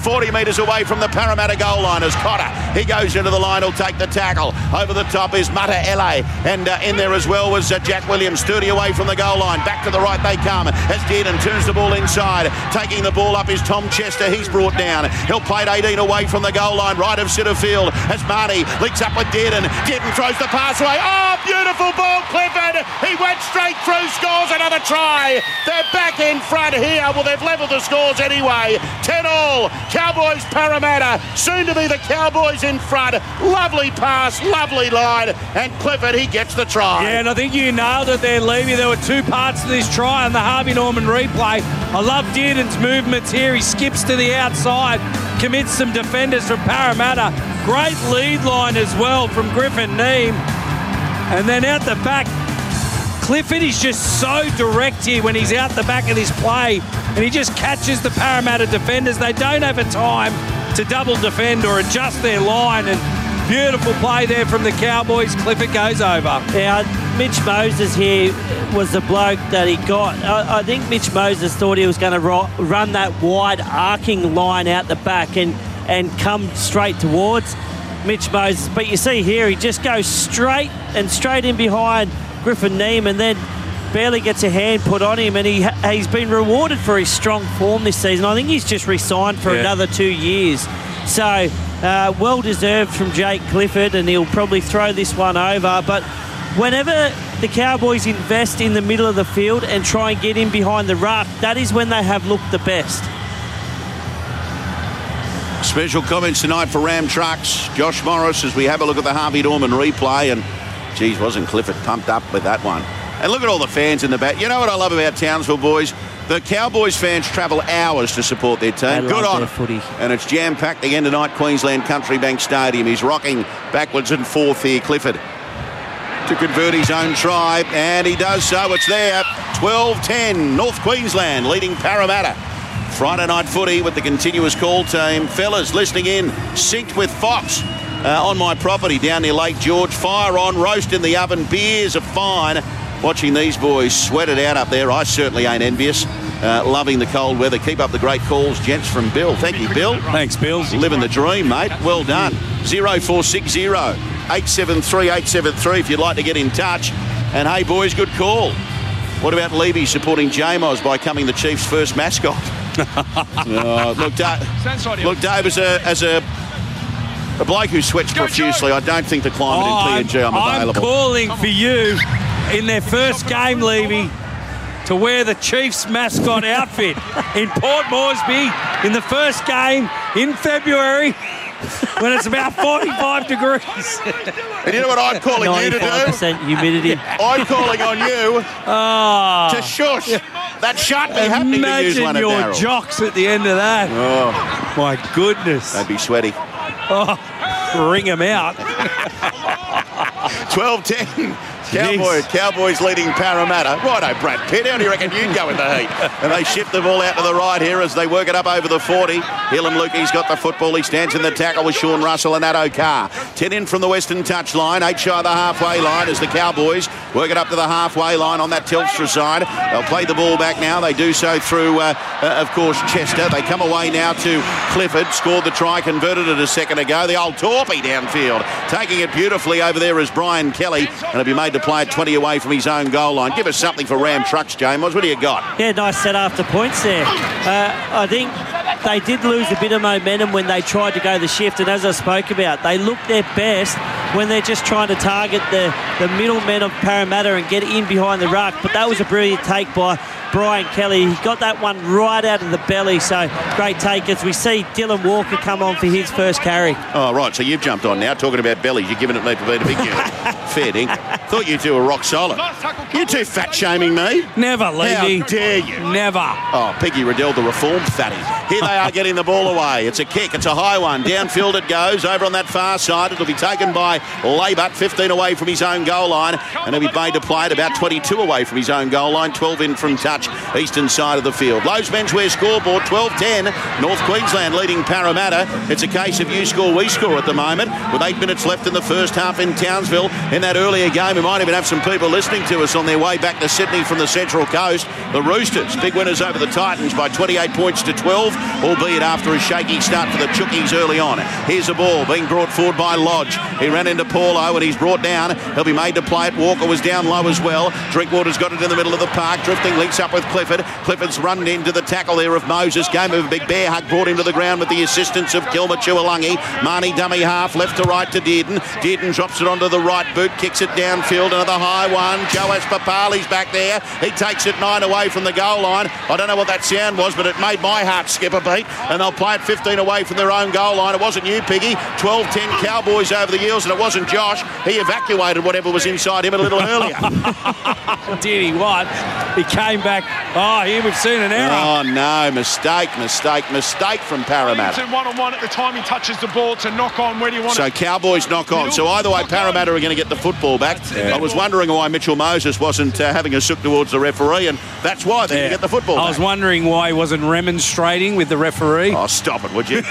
40 metres away from the Parramatta goal line is Cotter. He goes into the line, he'll take the tackle. Over the top is Mata Ele, and in there as well was Jack Williams. Sturdy away from the goal line. Back to the right they come as Dearden turns the ball inside. Taking the ball up is Tom Chester. He's brought down. He'll play 18 away from the goal line, right of centre field as Marnie links up with Dearden. Dearden throws the pass away. Oh, beautiful ball, Clifford. He went straight through, scores another try. They're back in front here. Well, they've levelled the scores anyway. 10-all. Cowboys Parramatta, soon to be the Cowboys in front. Lovely pass, lovely line, and Clifford, he gets the try. Yeah, and I think you nailed it there, Levy. There were two parts to this try on the Harvey Norman replay. I love Dearden's movements here. He skips to the outside, commits some defenders from Parramatta. Great lead line as well from Griffin Neame. And then out the back, Clifford is just so direct here when he's out the back of this play, and he just catches the Parramatta defenders. They don't have a time to double defend or adjust their line, and beautiful play there from the Cowboys. Clifford goes over. Yeah, Mitch Moses here was the bloke that he got. I think Mitch Moses thought he was going to run that wide arcing line out the back and come straight towards Mitch Moses. But you see here, he just goes straight in behind Griffin Neame, and then barely gets a hand put on him, and he's been rewarded for his strong form this season. I think he's just re-signed for another 2 years. So, well-deserved from Jake Clifford, and he'll probably throw this one over. But whenever the Cowboys invest in the middle of the field and try and get in behind the ruck, that is when they have looked the best. Special comments tonight for Ram Trucks. Josh Morris as we have a look at the Harvey Norman replay, and geez, wasn't Clifford pumped up with that one. And look at all the fans in the back. You know what I love about Townsville, boys? The Cowboys fans travel hours to support their team. Good on them. And it's jam-packed again tonight, Queensland Country Bank Stadium. He's rocking backwards and forth here, Clifford, to convert his own try, and he does so. It's there. 12-10, North Queensland leading Parramatta. Friday night footy with the continuous call team. Fellas listening in, synced with Fox. On my property down near Lake George. Fire on, roast in the oven, beers are fine. Watching these boys sweat it out up there. I certainly ain't envious. Loving the cold weather. Keep up the great calls, gents, from Bill. Thank you, Bill. Thanks, Bill. Living the dream, mate. Well done. 0460 873 873 if you'd like to get in touch. And hey, boys, good call. What about Levy supporting J-Moz by becoming the Chiefs' first mascot? Look, Dave, as a bloke who sweats profusely, I don't think the climate in PNG I'm available. I'm calling for you in their first game, Levy, to wear the Chiefs mascot outfit in Port Moresby in the first game in February when it's about 45 degrees. And you know what I'm calling you to do? 95% humidity. I'm calling on you to shush. That shan't be happening to use one at Darryl. Imagine your jocks at the end of that. Oh, my goodness. They'd be sweaty. Oh, wring them out. 12-10. Cowboys leading Parramatta. Righto, Brad Pitt. How do you reckon you'd go in the heat? And they shift the ball out to the right here as they work it up over the 40. Hillam Lukey's got the football. He stands in the tackle with Sean Russell and Addo Carr. 10 in from the western touchline. 8 shy of the halfway line as the Cowboys work it up to the halfway line on that Telstra side. They'll play the ball back now. They do so through, of course, Chester. They come away now to Clifford. Scored the try, converted it a second ago. The old Torpy downfield. Taking it beautifully over there is Brian Kelly. And it'll be made to play it 20 away from his own goal line. Give us something for Ram Trucks, J-Moz. What do you got? Yeah, nice set after points there. I think they did lose a bit of momentum when they tried to go the shift, and as I spoke about, they look their best when they're just trying to target the middlemen of Parramatta and get in behind the ruck. But that was a brilliant take by Brian Kelly. He got that one right out of the belly, so great take as we see Dylan Walker come on for his first carry. Oh, right, so you've jumped on now, talking about bellies. You're giving it me to be the big unit. Fair ding. Thought you two were rock solid. You two fat-shaming me. Never, Levy. How dare you? Never. Oh, Piggy Riddell, the reformed fatty. Here they are getting the ball away. It's a kick. It's a high one. Downfield it goes. Over on that far side. It'll be taken by Laybut, 15 away from his own goal line. And he'll be made to play it about 22 away from his own goal line, 12 in from touch. touch, eastern side of the field. Lowe's Menswear scoreboard, 12-10. North Queensland leading Parramatta. It's a case of you score, we score at the moment. With 8 minutes left in the first half in Townsville. In that earlier game, we might even have some people listening to us on their way back to Sydney from the Central Coast. The Roosters, big winners over the Titans by 28 points to 12, albeit after a shaky start for the Chookies early on. Here's a ball being brought forward by Lodge. He ran into Paulo and he's brought down. He'll be made to play it. Walker was down low as well. Drinkwater's got it in the middle of the park. Drifting links up with Clifford. Clifford's run into the tackle there of Moses. Game of a big bear hug brought him to the ground with the assistance of Kilmer Chualangi. Marnie dummy half, left to right to Dearden. Dearden drops it onto the right boot, kicks it downfield. Another high one. Joas Papali's back there. He takes it 9 away from the goal line. I don't know what that sound was, but it made my heart skip a beat. And they'll play it 15 away from their own goal line. It wasn't you, Piggy. 12-10 Cowboys over the Eels, and it wasn't Josh. He evacuated whatever was inside him a little earlier. Did he what? He came back. Oh, here we've seen an error. Oh, no. Mistake from Parramatta. One-on-one at the time he touches the ball to knock on. Where do you want it? So Cowboys knock on. So either way, Parramatta are going to get the football back. I was wondering why Mitchell Moses wasn't having a sook towards the referee, and that's why they're going to get the football back. I was wondering why he wasn't remonstrating with the referee. Oh, stop it, would you?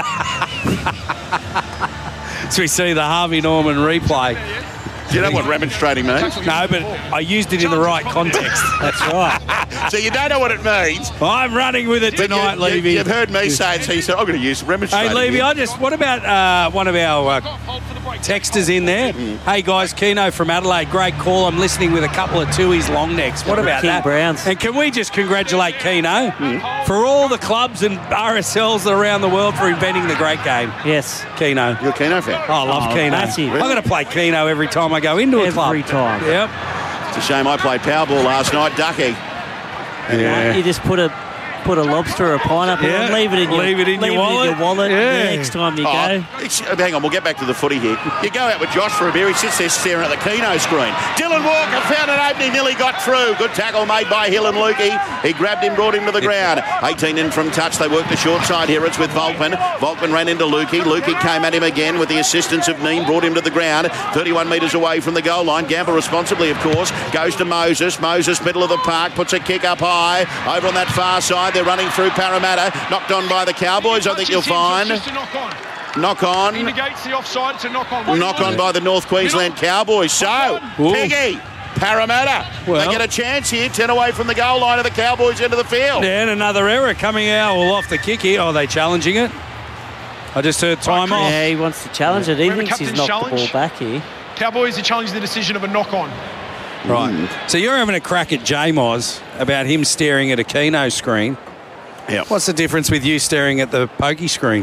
So we see the Harvey Norman replay. Do you know what remonstrating means? No, but I used it in the right context. That's right. So you don't know what it means. I'm running with it tonight, Levy. You've heard me say it, so you said, I'm going to use remonstrating. Hey, Levy, what about one of our texters in there? Hey, guys, Keno from Adelaide, great call. I'm listening with a couple of Tui's long necks. What about King that? Browns. And can we just congratulate Keno for all the clubs and RSLs around the world for inventing the great game? Yes. Keno. You're a Keno fan? Oh, I love Keno. Massive. I'm going to play Keno every time I go into a club. Every time. Yep. It's a shame I played Powerball last night, ducky. Yeah. You just put a lobster or a pineapple and leave it in your wallet. Yeah. The next time you go. Hang on, we'll get back to the footy here. You go out with Josh for a beer, he sits there staring at the Keno screen. Dylan Walker found an opening, nearly got through. Good tackle made by Hill and Lukey. He grabbed him, brought him to the ground. 18 in from touch. They work the short side here. It's with Volkman. Volkman ran into Lukey. Lukey came at him again with the assistance of Neem, brought him to the ground. 31 metres away from the goal line. Gamble responsibly, of course. Goes to Moses. Moses, middle of the park, puts a kick up high. Over on that far side, they're running through Parramatta. Knocked on by the Cowboys, I think you'll find. Knock on. He negates the offside. It's a knock on. Knock on by the North Queensland Cowboys. So, Piggy, Parramatta, they get a chance here. 10 away from the goal line of the Cowboys into the field. Yeah, and another error coming out off the kick here. Oh, are they challenging it? I just heard time off. Yeah, he wants to challenge it. He thinks he's knocked the ball back here. Cowboys are challenging the decision of a knock on. Right. So you're having a crack at J-Moz about him staring at a Keno screen. Yeah. What's the difference with you staring at the pokey screen?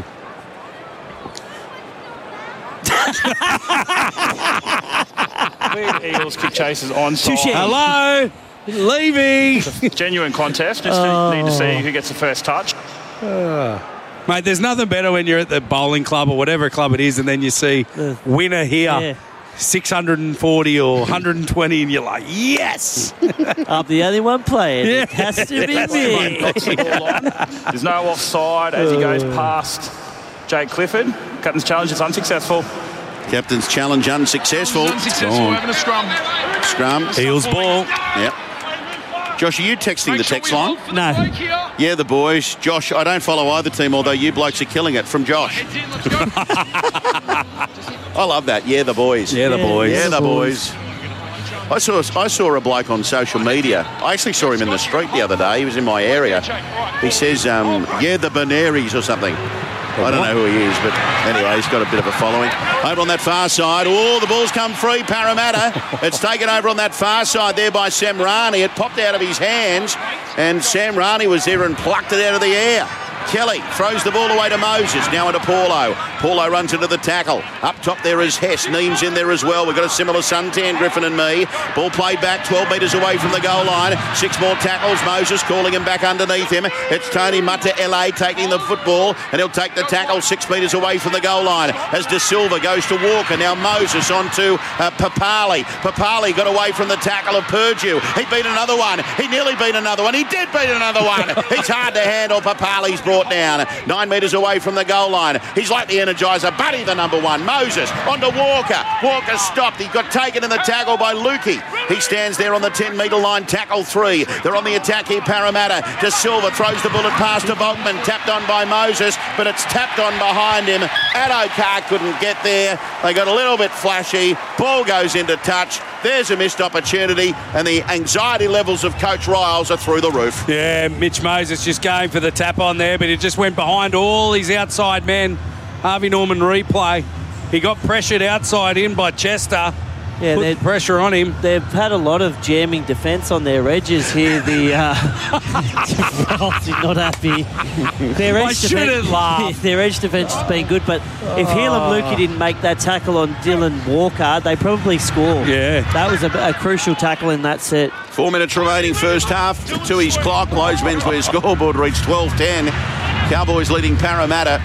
Eagles kick chases onside. Hello, Levy. Genuine contest. Just need to see who gets the first touch. Mate, there's nothing better when you're at the bowling club or whatever club it is, and then you see winner here. Yeah. 640 or 120, and you're like, yes! I'm the only one playing. Yeah. It has to be me. There's no offside as he goes past Jake Clifford. Captain's challenge is unsuccessful. Captain's challenge unsuccessful. Unsuccessful, having a scrum. Scrum. Eels ball. Yep. Josh, are you texting the text line? No. Yeah, the boys. Josh, I don't follow either team, although you blokes are killing it, from Josh. I love that. Yeah, the boys. Yeah, the boys. Yeah, the boys. I saw a bloke on social media. I actually saw him in the street the other day. He was in my area. He says, yeah, the Benaries or something. I don't know who he is, but anyway, he's got a bit of a following. Over on that far side, the ball's come free, Parramatta. It's taken over on that far side there by Sam Rani. It popped out of his hands, and Sam Rani was there and plucked it out of the air. Kelly throws the ball away to Moses, now into Paulo. Paulo runs into the tackle. Up top there is Hess. Neem's in there as well. We've got a similar suntan, Griffin and me. Ball played back 12 metres away from the goal line. 6 more tackles. Moses calling him back underneath him. It's Tony Mata-LA taking the football, and he'll take the tackle 6 metres away from the goal line as De Silva goes to Walker. Now Moses on to Papali. Papali got away from the tackle of Purdue. He beat another one. He nearly beat another one. He did beat another one. He's hard to handle. Papali's brought down 9 metres away from the goal line. He's like the Energizer Buddy, the number one. Moses onto Walker. Walker stopped. He got taken in the tackle by Lukey. He stands there on the 10-metre line, tackle 3. They're on the attack here, Parramatta. De Silva throws the bullet past to Volkman, tapped on by Moses, but it's tapped on behind him. Addo-Carr couldn't get there. They got a little bit flashy. Ball goes into touch. There's a missed opportunity, and the anxiety levels of Coach Riles are through the roof. Yeah, Mitch Moses just going for the tap on there, but it just went behind all his outside men. Harvey Norman replay. He got pressured outside in by Chester. Yeah, put the pressure on him. They've had a lot of jamming defence on their edges here. The Riles is not happy. I shouldn't laugh. Their edge defence has been good, but if Helam Lukey didn't make that tackle on Dylan Walker, they probably score. Yeah. That was a crucial tackle in that set. 4 minutes remaining first half. Tui's clock. Lowe's menswear scoreboard reached 12:10. Cowboys leading Parramatta.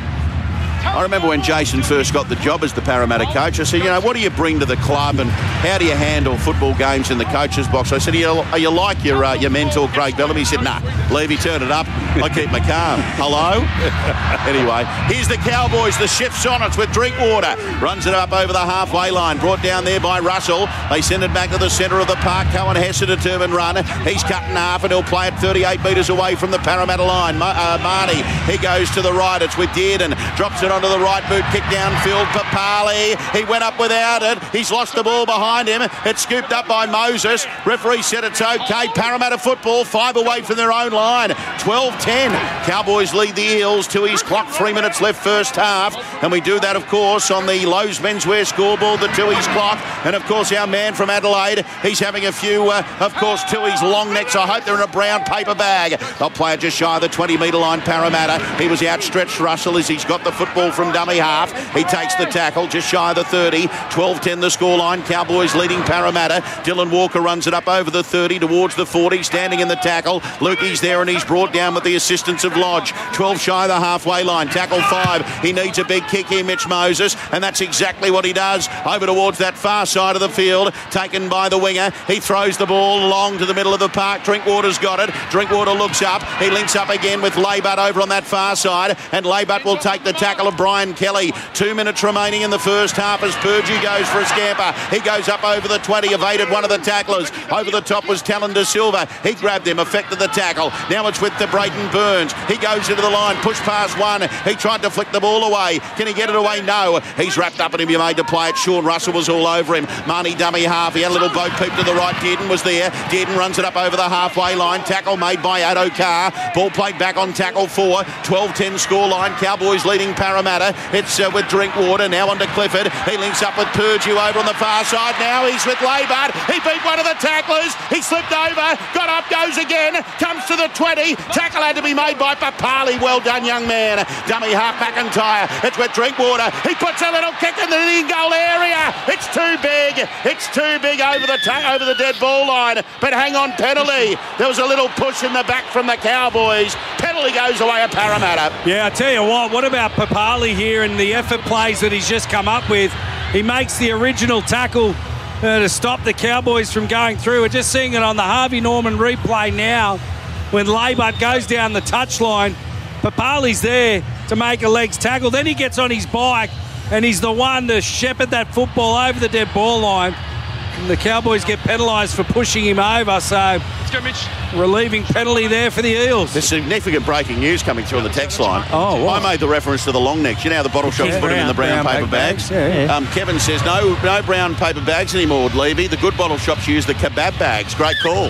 I remember when Jason first got the job as the Parramatta coach, I said, what do you bring to the club and how do you handle football games in the coach's box? I said, are you like your mentor, Craig Bellamy? He said, nah, Levy, turn it up. I keep my calm. Hello? Anyway, here's the Cowboys. The shift Sonnets with Drinkwater. Runs it up over the halfway line. Brought down there by Russell. They send it back to the centre of the park. Cohen Hess a determined run. He's cut in half and he'll play it 38 metres away from the Parramatta line. Marnie, he goes to the right. It's with Dearden. Drops it onto the right boot, kick downfield. Papali, he went up without it. He's lost the ball behind him. It's scooped up by Moses. Referee said it's okay. Parramatta football, 5 away from their own line. 12-10. Cowboys lead the Eels. Tui's clock, 3 minutes left first half. And we do that, of course, on the Lowe's menswear scoreboard, the Tui's clock. And, of course, our man from Adelaide, he's having a few, of course, Tui's long necks. I hope they're in a brown paper bag. They'll play it just shy of the 20-metre line, Parramatta. He was outstretched, Russell, as he's got the football from dummy half. He takes the tackle just shy of the 30. 12-10 the scoreline. Cowboys leading Parramatta. Dylan Walker runs it up over the 30 towards the 40, standing in the tackle. Lukey's there and he's brought down with the assistance of Lodge. 12 shy of the halfway line. Tackle 5. He needs a big kick here, Mitch Moses, and that's exactly what he does. Over towards that far side of the field, taken by the winger. He throws the ball long to the middle of the park. Drinkwater's got it. Drinkwater looks up. He links up again with Laybutt over on that far side, and Laybutt will take the tackle of Brian Kelly. 2 minutes remaining in the first half as Purgey goes for a scamper. He goes up over the 20, evaded one of the tacklers. Over the top was Talon De Silva. He grabbed him, effected the tackle. Now it's with the Brayton Burns. He goes into the line, push past one. He tried to flick the ball away. Can he get it away? No. He's wrapped up and he'll be made to play it. Sean Russell was all over him. Marnie dummy half. He had a little boat peep to the right. Dearden was there. Dearden runs it up over the halfway line. Tackle made by Addo-Carr. Ball played back on tackle 4. 12-10 scoreline. Cowboys leading Parramatta. It's with Drinkwater now onto Clifford. He links up with Purgey over on the far side. Now he's with Laybutt. He beat one of the tacklers. He slipped over. Got up, goes again. Comes to the 20. Tackle had to be made by Papali. Well done, young man. Dummy half McIntyre. It's with Drinkwater. He puts a little kick in the in-goal area. It's too big. It's too big over the dead ball line. But hang on, penalty. There was a little push in the back from the Cowboys. Penalty goes away at Parramatta. Yeah, I tell you what about Papali here and the effort plays that he's just come up with? He makes the original tackle to stop the Cowboys from going through. We're just seeing it on the Harvey Norman replay now when Laybutt goes down the touchline. Papali's there to make a legs tackle. Then he gets on his bike and he's the one to shepherd that football over the dead ball line. And the Cowboys get penalised for pushing him over, so Let's go, Mitch. relieving penalty there for the Eels. There's significant breaking news coming through on the text line. Oh, what? I made the reference to the long necks. You know how the bottle shops put them in the brown paper bags? Yeah. Kevin says no brown paper bags anymore, Levy. The good bottle shops use the kebab bags. Great call.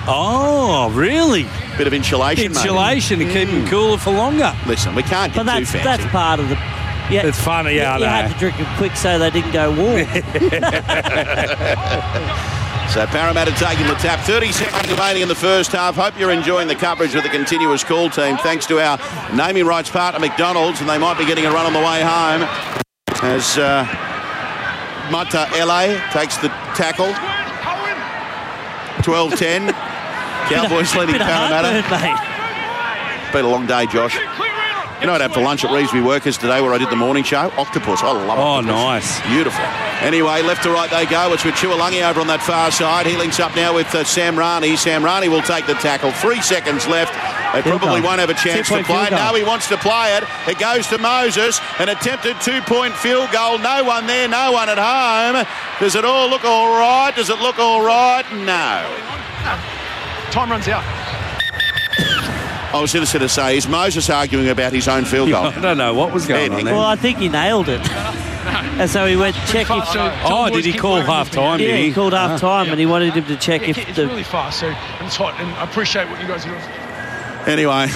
Oh, really? Bit of insulation, Insulation to keep them cooler for longer. Listen, we can't get too fancy. That's part of the... Yeah, It's funny, yeah, I you know. had to drink them quick so they didn't go warm. So Parramatta taking the tap. 30 seconds remaining in the first half. Hope you're enjoying the coverage with the continuous call team. Thanks to our naming rights partner, McDonald's, and they might be getting a run on the way home. As Mata LA takes the tackle. 12-10. Cowboys leading Bit of Parramatta. heartburn, mate. Been a long day, Josh. You know what I had for lunch at Reevesby Workers today where I did the morning show? Octopus. I love octopus. Oh, nice. Beautiful. Anyway, left to right they go. It's with Chualangi over on that far side. He links up now with Sam Rani. Sam Rani will take the tackle. 3 seconds left. They probably won't have a chance to play it. No, he wants to play it. It goes to Moses. An attempted 2-point field goal. No one there, no one at home. Does it all look all right? Does it look all right? No. Time runs out. I was going to say, is Moses arguing about his own field goal? I don't know what was going on there. Well, I think he nailed it. And so he went check if... Did he call half-time, Yeah, did he called half-time and he wanted him to check if it's really fast, so it's hot, and I appreciate what you guys are doing. Anyway.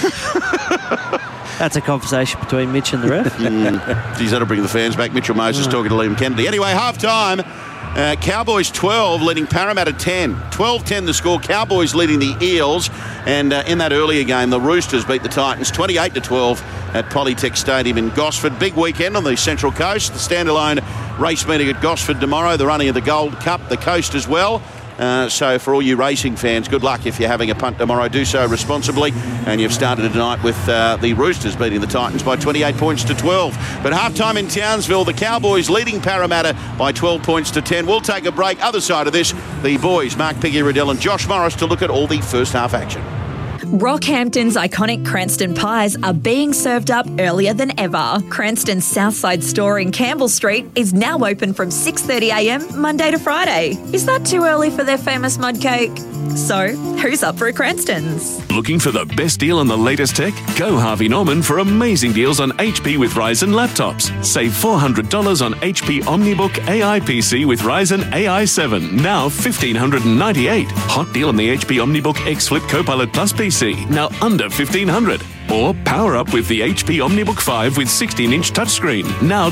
That's a conversation between Mitch and the ref. Geez, that'll bring the fans back. Mitchell Moses talking to Liam Kennedy. Anyway, half-time. Cowboys 12 leading Parramatta 10. 12-10 the score. Cowboys leading the Eels. And in that earlier game, the Roosters beat the Titans 28-12 at Polytech Stadium in Gosford. Big weekend on the Central Coast. The standalone race meeting at Gosford tomorrow. The running of the Gold Cup, the coast as well. So for all you racing fans, good luck if you're having a punt tomorrow. Do so responsibly. And you've started tonight with the Roosters beating the Titans by 28 points to 12. But halftime in Townsville, the Cowboys leading Parramatta by 12 points to 10. We'll take a break. Other side of this, the boys, Mark Piggy Riddell and Josh Morris, to look at all the first half action. Rockhampton's iconic Cranston pies are being served up earlier than ever. Cranston's Southside store in Campbell Street is now open from 6:30am Monday to Friday. Is that too early for their famous mud cake? So, who's up for a Cranston's? Looking for the best deal on the latest tech? Go Harvey Norman for amazing deals on HP with Ryzen laptops. Save $400 on HP OmniBook AI PC with Ryzen AI 7, now $1,598. Hot deal on the HP OmniBook X Flip Copilot Plus PC, now under $1,500. Or power up with the HP OmniBook 5 with 16-inch touchscreen, now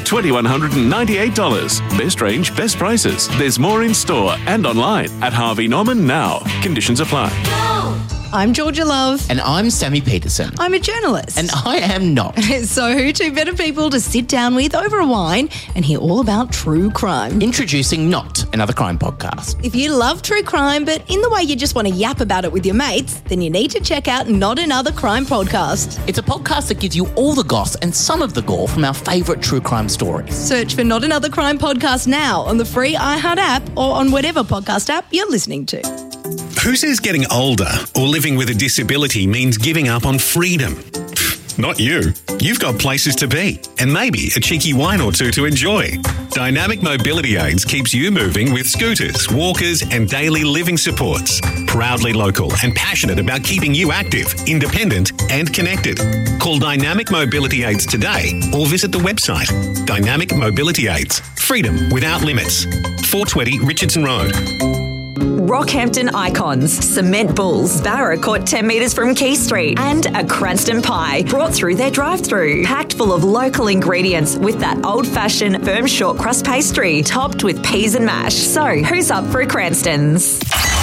$2,198. Best range, best prices. There's more in store and online at Harvey Norman now. Conditions apply. I'm Georgia Love. And I'm Sammy Peterson. I'm a journalist. And I am not. So who two better people to sit down with over a wine and hear all about true crime? Introducing Not, another crime podcast. If you love true crime, but in the way you just want to yap about it with your mates, then you need to check out Not Another Crime Podcast. It's a podcast that gives you all the goss and some of the gore from our favourite true crime stories. Search for Not Another Crime Podcast now on the free iHeart app or on whatever podcast app you're listening to. Who says getting older or living with a disability means giving up on freedom? Not you. You've got places to be and maybe a cheeky wine or two to enjoy. Dynamic Mobility Aids keeps you moving with scooters, walkers and daily living supports. Proudly local and passionate about keeping you active, independent and connected. Call Dynamic Mobility Aids today or visit the website. Dynamic Mobility Aids. Freedom without limits. 420 Richardson Road. Rockhampton icons, Cement Bulls, Barra caught 10 metres from Key Street, and a Cranston pie brought through their drive-thru, packed full of local ingredients with that old-fashioned firm short crust pastry topped with peas and mash. So, who's up for a Cranston's?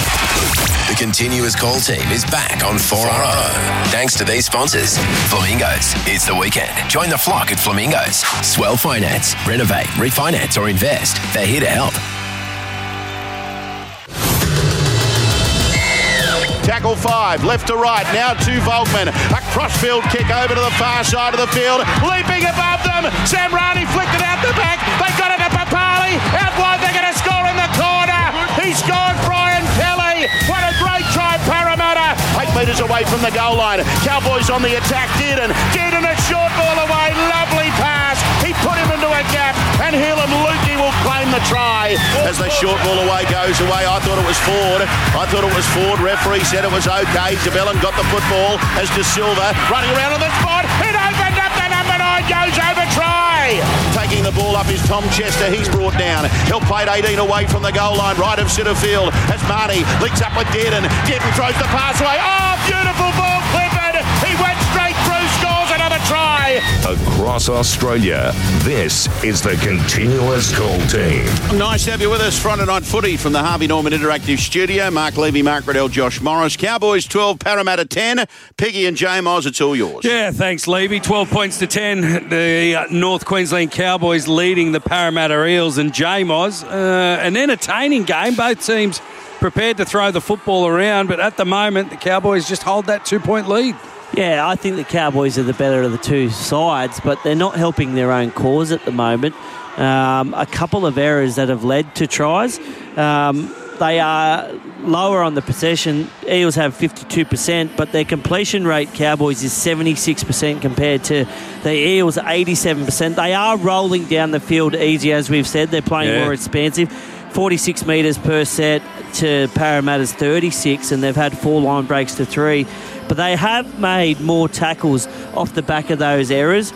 The Continuous Call team is back on 4RO. Thanks to these sponsors. Flamingos, it's the weekend. Join the flock at Flamingos. Swell Finance. Renovate, refinance or invest. They're here to help. Tackle 5, left to right, now to Volkman. A crossfield kick over to the far side of the field. Leaping above them, Sam Rani flicked it out the back. They got it to Papali. Out wide, they're going to score in the corner. He scored, Brian Kelly. What a great try, Parramatta. 8 metres away from the goal line. Cowboys on the attack, Dearden a short ball away. Lovely pass. He put him into a gap, and Helam Lukey will claim the try. As the short ball away goes away, I thought it was Ford. Referee said it was okay. Jabellin got the football as De Silva running around on the spot. It opened up, the number 9 goes over try. Taking the ball up is Tom Chester. He's brought down. He'll play 18 away from the goal line, right of centre field. As Marnie links up with Dearden. Dearden throws the pass away. Oh, beautiful ball, Clifford. He went straight through, scores another try. Across Australia, this is the Continuous Call team. Nice to have you with us. Friday Night Footy from the Harvey Norman Interactive Studio. Mark Levy, Mark Riddell, Josh Morris. Cowboys 12, Parramatta 10. Piggy and J Moz, it's all yours. Yeah, thanks, Levy. 12 points to 10. The North Queensland Cowboys leading the Parramatta Eels and J Moz. An entertaining game. Both teams prepared to throw the football around, but at the moment, the Cowboys just hold that 2-point lead. Yeah, I think the Cowboys are the better of the two sides, but they're not helping their own cause at the moment. A couple of errors that have led to tries. They are lower on the possession. Eels have 52%, but their completion rate, Cowboys, is 76% compared to the Eels, 87%. They are rolling down the field easy, as we've said. They're playing more expansive. 46 metres per set to Parramatta's 36, and they've had 4 line breaks to 3. But they have made more tackles off the back of those errors,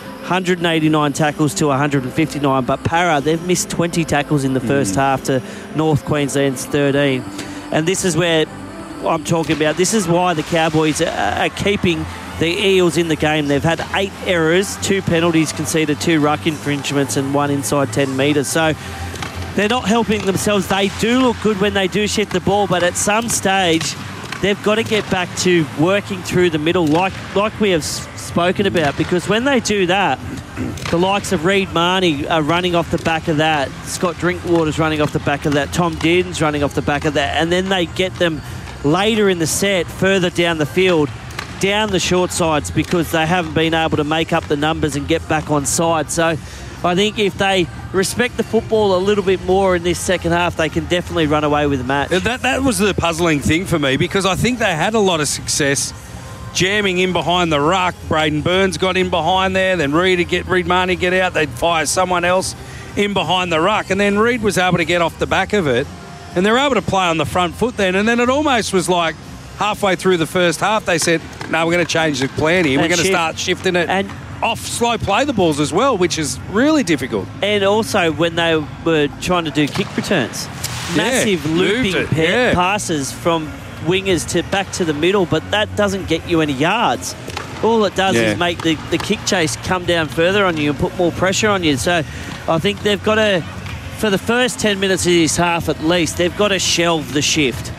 189 tackles to 159. But Para, they've missed 20 tackles in the first half to North Queensland's 13. And this is where I'm talking about. This is why the Cowboys are keeping the Eels in the game. They've had 8 errors, 2 penalties conceded, 2 ruck infringements and 1 inside 10 metres. So they're not helping themselves. They do look good when they do shift the ball, but at some stage they've got to get back to working through the middle like we have spoken about, because when they do that, the likes of Reed Marnie are running off the back of that, Scott Drinkwater's running off the back of that, Tom Dearden's running off the back of that, and then they get them later in the set further down the field, down the short sides, because they haven't been able to make up the numbers and get back on side. So I think if they respect the football a little bit more in this second half, they can definitely run away with the match. That was the puzzling thing for me, because I think they had a lot of success jamming in behind the ruck. Braden Burns got in behind there, then Reed Marnie get out, they'd fire someone else in behind the ruck, and then Reed was able to get off the back of it, and they're able to play on the front foot then, and then it almost was like halfway through the first half they said, no, we're going to change the plan here, we're going to start shifting it and off slow play the balls as well, which is really difficult. And also when they were trying to do kick returns, massive looping passes from wingers to back to the middle, but that doesn't get you any yards. All it does is make the kick chase come down further on you and put more pressure on you. So I think they've got to, for the first 10 minutes of this half at least, they've got to shelve the shift.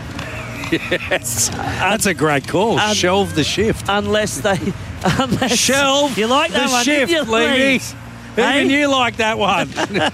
Yes, that's a great call. Shelve the shift. Unless shelve you like that the one, shift, Levy. Even you like that one.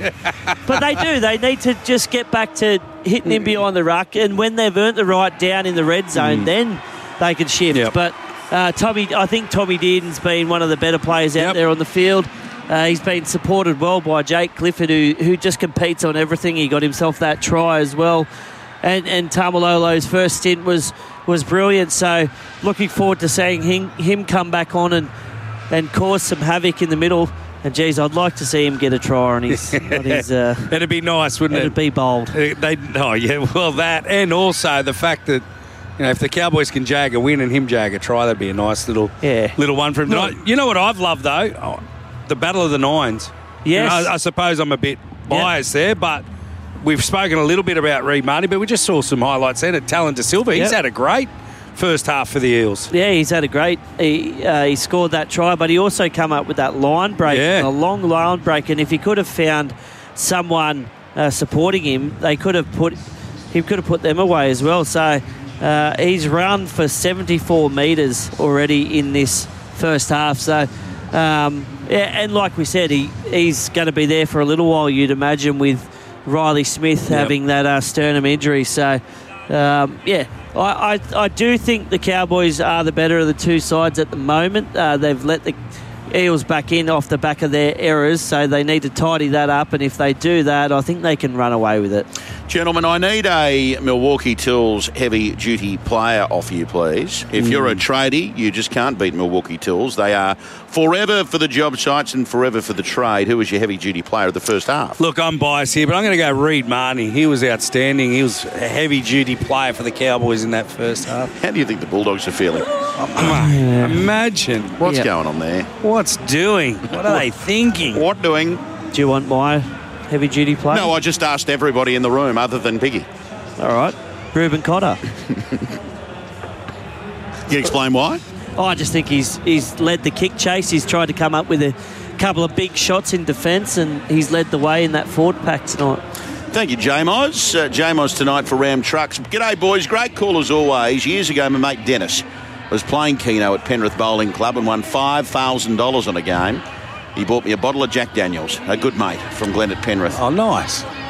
But they do. They need to just get back to hitting in behind the ruck, and when they've earned the right down in the red zone, then they can shift. Yep. But I think Tommy Dearden's been one of the better players out there on the field. He's been supported well by Jake Clifford, who just competes on everything. He got himself that try as well. And Tamalolo's first stint was brilliant. So looking forward to seeing him come back on and cause some havoc in the middle. And geez, I'd like to see him get a try on his. It'd be nice, wouldn't it? It'd be bold. That, and also the fact that, you know, if the Cowboys can jag a win and him jag a try, that'd be a nice little one for him tonight. You know what I've loved though? Oh, the Battle of the Nines. Yes. You know, I suppose I'm a bit biased there, but we've spoken a little bit about Reed Marnie, but we just saw some highlights there. Talon De Silva, he's had a great first half for the Eels. Yeah, he's had a great... He scored that try, but he also come up with that line break, a long line break, and if he could have found someone supporting him, he could have put them away as well. So he's run for 74 metres already in this first half. So, and like we said, he's going to be there for a little while, you'd imagine, with Riley Smith having that sternum injury. So, I do think the Cowboys are the better of the two sides at the moment. They've let the Eels back in off the back of their errors, so they need to tidy that up, and if they do that, I think they can run away with it. Gentlemen, I need a Milwaukee Tools heavy-duty player off you, please. If you're a tradie, you just can't beat Milwaukee Tools. They are forever for the job sites and forever for the trade. Who was your heavy-duty player of the first half? Look, I'm biased here, but I'm going to go Reed Marnie. He was outstanding. He was a heavy-duty player for the Cowboys in that first half. How do you think the Bulldogs are feeling? Imagine. What's going on there? What's doing? What are they thinking? What doing? Do you want my heavy-duty player? No, I just asked everybody in the room other than Piggy. All right. Reuben Cotter. Can you explain why? I just think he's led the kick chase. He's tried to come up with a couple of big shots in defence, and he's led the way in that forward pack tonight. Thank you, J-Moz. J-Moz tonight for Ram Trucks. G'day, boys. Great call as always. Years ago, my mate Dennis was playing Keno at Penrith Bowling Club and won $5,000 on a game. He bought me a bottle of Jack Daniels, a good mate from Glen at Penrith. Oh, nice.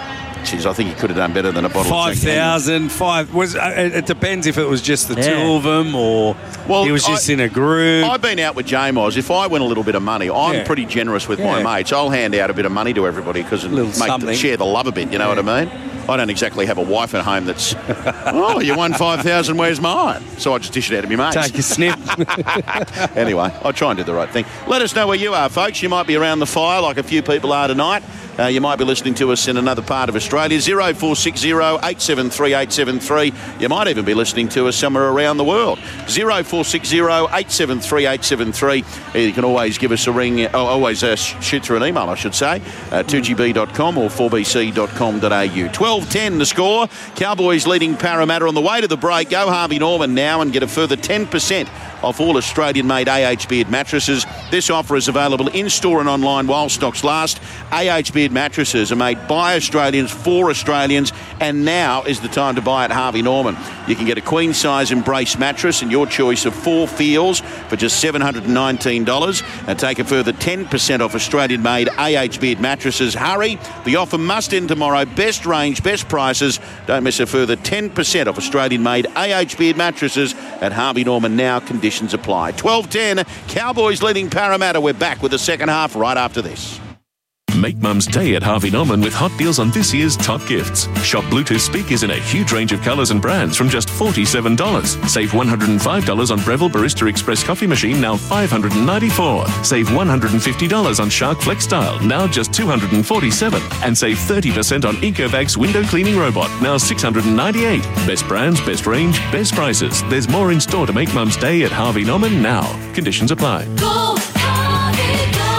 Jeez, I think he could have done better than a bottle of Jack Daniels. 5,000. It depends if it was just the two of them or he was just in a group. I've been out with J-Moz. If I win a little bit of money, I'm pretty generous with my mates. I'll hand out a bit of money to everybody because it makes them share the love a bit, you know what I mean? I don't exactly have a wife at home that's, oh, you won 5,000, where's mine? So I just dish it out to my mates. Take a snip. Anyway, I try and do the right thing. Let us know where you are, folks. You might be around the fire like a few people are tonight. You might be listening to us in another part of Australia. 0460 873 873. You might even be listening to us somewhere around the world. 0460 873 873. You can always give us a ring, always shoot through an email, I should say, 2gb.com or 4bc.com.au. 12-10 the score. Cowboys leading Parramatta on the way to the break. Go Harvey Norman now and get a further 10% off all Australian-made AH Beard mattresses. This offer is available in-store and online while stocks last. AH Beard mattresses are made by Australians for Australians, and now is the time to buy at Harvey Norman. You can get a queen-size Embrace mattress and your choice of 4 feels for just $719 and take a further 10% off Australian-made AH Beard mattresses. Hurry, the offer must end tomorrow. Best range, best prices. Don't miss a further 10% off Australian-made AH Beard mattresses at Harvey Norman now. Conditions apply. 12-10, Cowboys leading Parramatta. We're back with the second half right after this. Make Mum's Day at Harvey Norman with hot deals on this year's top gifts. Shop Bluetooth speakers in a huge range of colours and brands from just $47. Save $105 on Breville Barista Express coffee machine, now $594. Save $150 on Shark Flex Style, now just $247. And save 30% on Ecovacs window cleaning robot, now $698. Best brands, best range, best prices. There's more in store to make Mum's Day at Harvey Norman now. Conditions apply. Go, Harvey, go!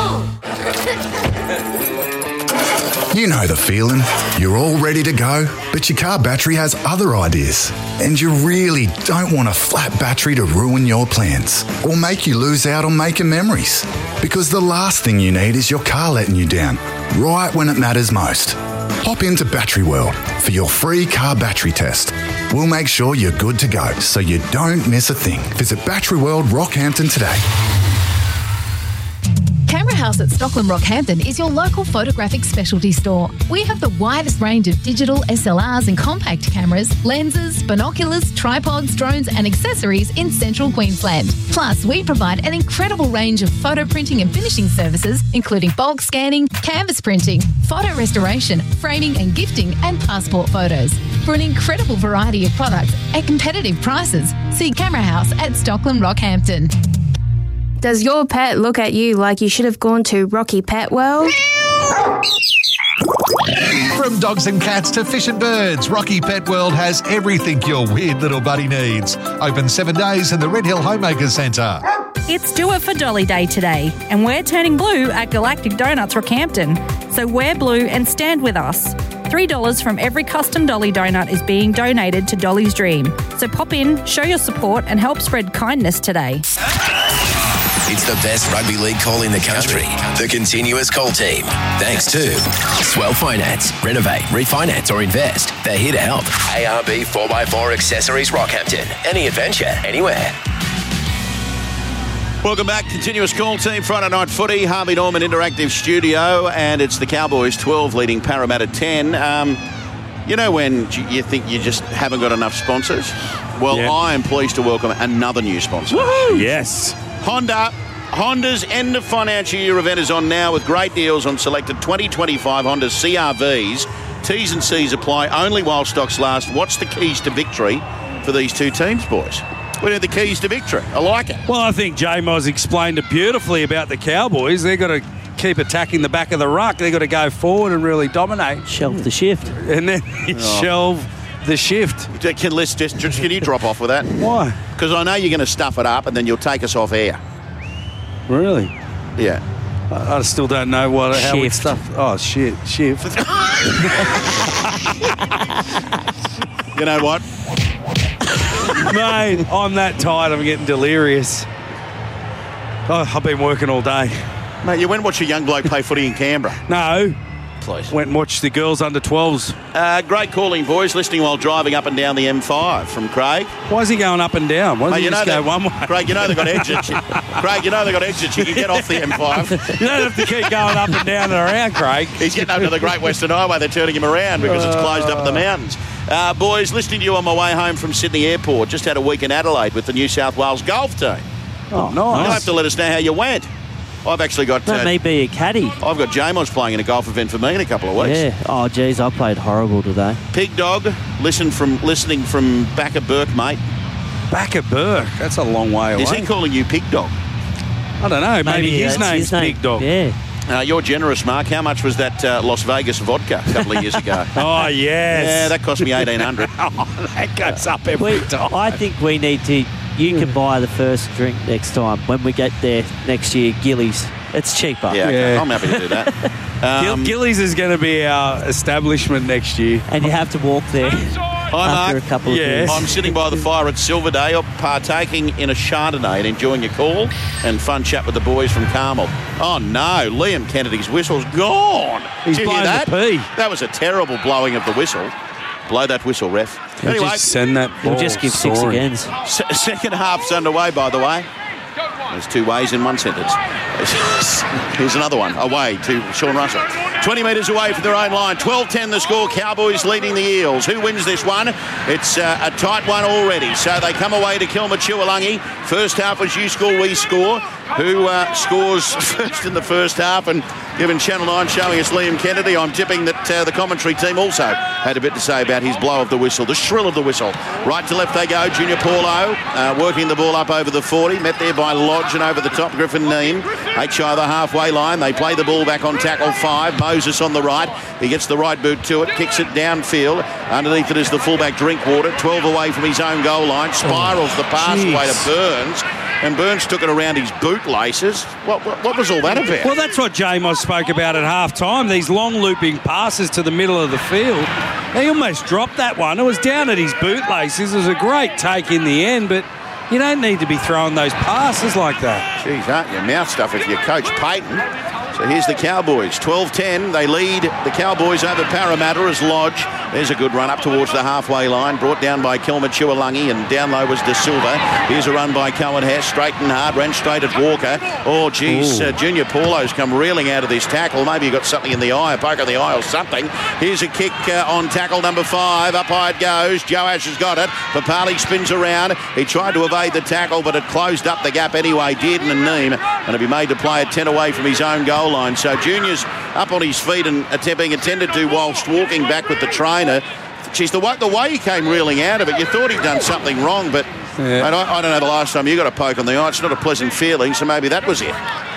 You know the feeling. You're all ready to go, but your car battery has other ideas. And you really don't want a flat battery to ruin your plans or make you lose out on making memories. Because the last thing you need is your car letting you down, right when it matters most. Hop into Battery World for your free car battery test. We'll make sure you're good to go so you don't miss a thing. Visit Battery World Rockhampton today. Camera House at Stockland Rockhampton is your local photographic specialty store. We have the widest range of digital SLRs and compact cameras, lenses, binoculars, tripods, drones and accessories in central Queensland. Plus, we provide an incredible range of photo printing and finishing services, including bulk scanning, canvas printing, photo restoration, framing and gifting, and passport photos. For an incredible variety of products at competitive prices, see Camera House at Stockland Rockhampton. Does your pet look at you like you should have gone to Rocky Pet World? From dogs and cats to fish and birds, Rocky Pet World has everything your weird little buddy needs. Open 7 days in the Red Hill Homemakers Centre. It's Do It for Dolly Day today, and we're turning blue at Galactic Donuts Rockhampton. So wear blue and stand with us. $3 from every custom Dolly donut is being donated to Dolly's Dream. So pop in, show your support, and help spread kindness today. It's the best rugby league call in the country. The Continuous Call Team. Thanks to Swell Finance. Renovate, refinance or invest. They're here to help. ARB 4x4 Accessories Rockhampton. Any adventure, anywhere. Welcome back. Continuous Call Team. Friday Night Footy. Harvey Norman Interactive Studio. And it's the Cowboys 12 leading Parramatta 10. You know when you think you just haven't got enough sponsors? Well, I am pleased to welcome another new sponsor. Woohoo! Yes. Honda's end of financial year event is on now with great deals on selected 2025 Honda CR-Vs. T's and C's apply only while stocks last. What's the keys to victory for these two teams, boys? What are the keys to victory? I like it. Well, I think J-Moz explained it beautifully about the Cowboys. They've got to keep attacking the back of the ruck. They've got to go forward and really dominate. Shelve the shift. And then shelve the shift. Can you drop off with that? Why? Because I know you're going to stuff it up and then you'll take us off air. Really? Yeah. I still don't know how we stuff. Oh, shit. Shift. You know what? Mate, I'm that tired. I'm getting delirious. Oh, I've been working all day. Mate, you went and watched a young bloke play footy in Canberra. No. please. Went and watched the girls under 12s. Great calling, boys. Listening while driving up and down the M5 from Craig. Why is he going up and down? Why doesn't he just go one way? Craig, you know they've got exits. Craig, you know they've got exits. You can get off the M5. You don't have to keep going up and down and around, Craig. He's getting up to the Great Western Highway. They're turning him around because it's closed up in the mountains. Boys, listening to you on my way home from Sydney Airport. Just had a week in Adelaide with the New South Wales golf team. Oh, nice. You'll have to let us know how you went. I've actually got... Let me be a caddy. I've got Jamos playing in a golf event for me in a couple of weeks. Yeah. Oh, geez, I played horrible today. Pig Dog, listening from back of Burke, mate. Back of Burke? That's a long way away. Is he calling you Pig Dog? I don't know. Maybe his name's Pig Dog. Yeah. You're generous, Mark. How much was that Las Vegas vodka a couple of years ago? Oh, yes. Yeah, that cost me $1,800. That goes up every time. I think we need to... You can buy the first drink next time when we get there next year, Gillies. It's cheaper. Yeah, okay. I'm happy to do that. Gillies is going to be our establishment next year. And you have to walk there after a couple of years. I'm sitting by the fire at Silverdale, partaking in a Chardonnay and enjoying a call and fun chat with the boys from Carmel. Oh, no. Liam Kennedy's whistle's gone. He's Did you hear blown that? the pee. That was a terrible blowing of the whistle. Blow that whistle, ref. Anyway, just send that ball. We'll just give six agains. Second half's underway, by the way. There's two ways in one sentence. Here's another one. Away to Sean Russell. 20 metres away from their own line. 12-10 the score. Cowboys leading the Eels. Who wins this one? It's a tight one already. So they come away to Kilmachualangi. First half was you score, we score. Who scores first in the first half? And given Channel 9 showing us Liam Kennedy, I'm tipping that the commentary team also had a bit to say about his blow of the whistle, the shrill of the whistle. Right to left they go. Junior Paulo working the ball up over the 40. Met there by Lodge and over the top. Griffin Neem. 8 shy of the halfway line. They play the ball back on tackle 5. Moses on the right. He gets the right boot to it. Kicks it downfield. Underneath it is the fullback Drinkwater. 12 away from his own goal line. Spirals the pass away to Burns. And Burns took it around his bootlaces. What was all that about? Well, that's what Jamos spoke about at half-time, these long looping passes to the middle of the field. He almost dropped that one. It was down at his bootlaces. It was a great take in the end, but you don't need to be throwing those passes like that. Jeez, aren't you mouth stuff if you're Coach Payton? So here's the Cowboys. 12-10. They lead the Cowboys over Parramatta as Lodge. There's a good run up towards the halfway line. Brought down by Kilmachualangi, and down low was De Silva. Here's a run by Cohen Hess. Straight and hard. Ran straight at Walker. Oh, geez. Junior Paulo's come reeling out of this tackle. Maybe he got something in the eye, a poke in the eye or something. Here's a kick on tackle number 5. Up high it goes. Joe Ash has got it. Papali spins around. He tried to evade the tackle, but it closed up the gap anyway. Dearden and Neem. And to be made to play at 10 away from his own goal line. So Junior's up on his feet and being attended to whilst walking back with the trainer. Geez, the way he came reeling out of it, you thought he'd done something wrong, but I don't know the last time you got a poke on the eye. It's not a pleasant feeling, so maybe that was it.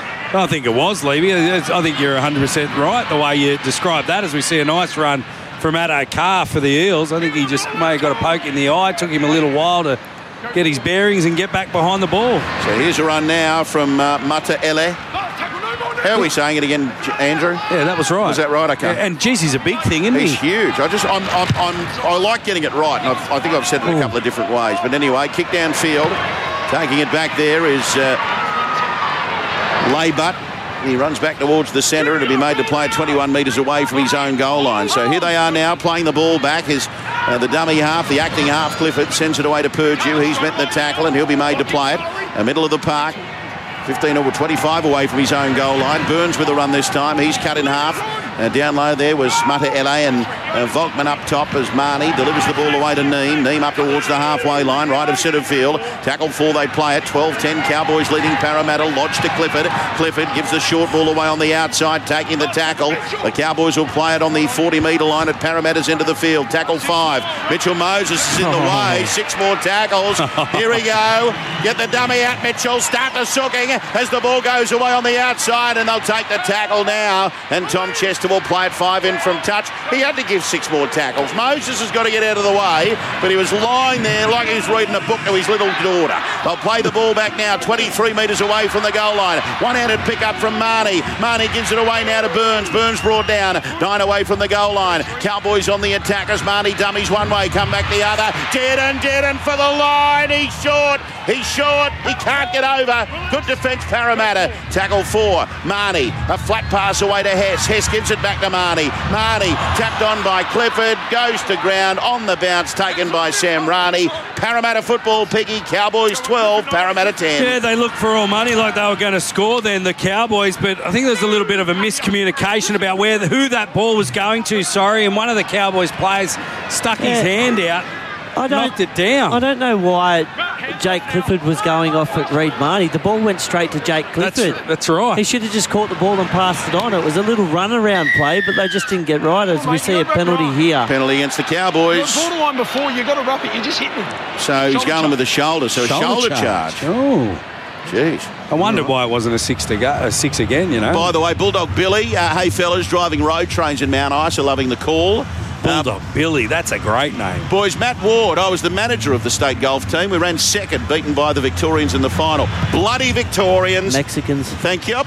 I think it was, Levy. I think you're 100% right the way you described that, as we see a nice run from Addo Carr for the Eels. I think he just may have got a poke in the eye. It took him a little while to get his bearings and get back behind the ball. So here's a run now from Mataele. How are we saying it again, Andrew? Yeah, that was right. Was that right? Okay. Yeah, and geez, he's a big thing, isn't he? He's huge. I like getting it right, and I think I've said it in a couple of different ways. But anyway, kick downfield. Taking it back there is Laybutt. He runs back towards the centre. It'll be made to play 21 metres away from his own goal line. So here they are now playing the ball back. Is the dummy half, the acting half, Clifford, sends it away to Purdue. He's met the tackle and he'll be made to play it. Middle of the park. 15 or 25 away from his own goal line. Burns with a run this time. He's cut in half. Down low there was Mataele and Volkman up top as Marnie delivers the ball away to Neem. Neem up towards the halfway line, right of centre field. Tackle 4, they play it. 12-10, Cowboys leading Parramatta. Lodge to Clifford. Clifford gives the short ball away on the outside, taking the tackle. The Cowboys will play it on the 40-metre line at Parramatta's end of the field. Tackle 5. Mitchell Moses is in the way. 6 more tackles. Here we go. Get the dummy out, Mitchell. Start the sooking as the ball goes away on the outside, and they'll take the tackle now. And Tom Chester will play it 5 in from touch. He had to give give 6 more tackles. Moses has got to get out of the way, but he was lying there like he was reading a book to his little daughter. They'll play the ball back now, 23 metres away from the goal line. One-handed pick up from Marnie. Marnie gives it away now to Burns. Burns brought down, 9 away from the goal line. Cowboys on the attack as Marnie dummies one way, come back the other. Dearden for the line. He's short. He can't get over. Good defence, Parramatta. Tackle 4. Marnie, a flat pass away to Hess. Hess gives it back to Marnie. Marnie, tapped on by Clifford, goes to ground on the bounce, taken by Sam Rani. Parramatta football, Piggy. Cowboys 12, Parramatta 10. Yeah, they looked for all money like they were going to score then, the Cowboys, but I think there's a little bit of a miscommunication about who that ball was going to, and one of the Cowboys players stuck his hand out. Knocked it down. I don't know why Jake Clifford was going off at Reed Marnie. The ball went straight to Jake Clifford. That's right. He should have just caught the ball and passed it on. It was a little runaround play, but they just didn't get right as we see a penalty here. Penalty against the Cowboys. Borderline before, you got to rough it. You just hit me. So he's going with the shoulder. So shoulder charge. Oh. Jeez. I wondered why it wasn't a 6 again, By the way, Bulldog Billy, hey fellas, driving road trains in Mount Isa, loving the call. Bulldog Billy, that's a great name. Boys, Matt Ward, I was the manager of the state golf team. We ran second, beaten by the Victorians in the final. Bloody Victorians. Mexicans. Thank you.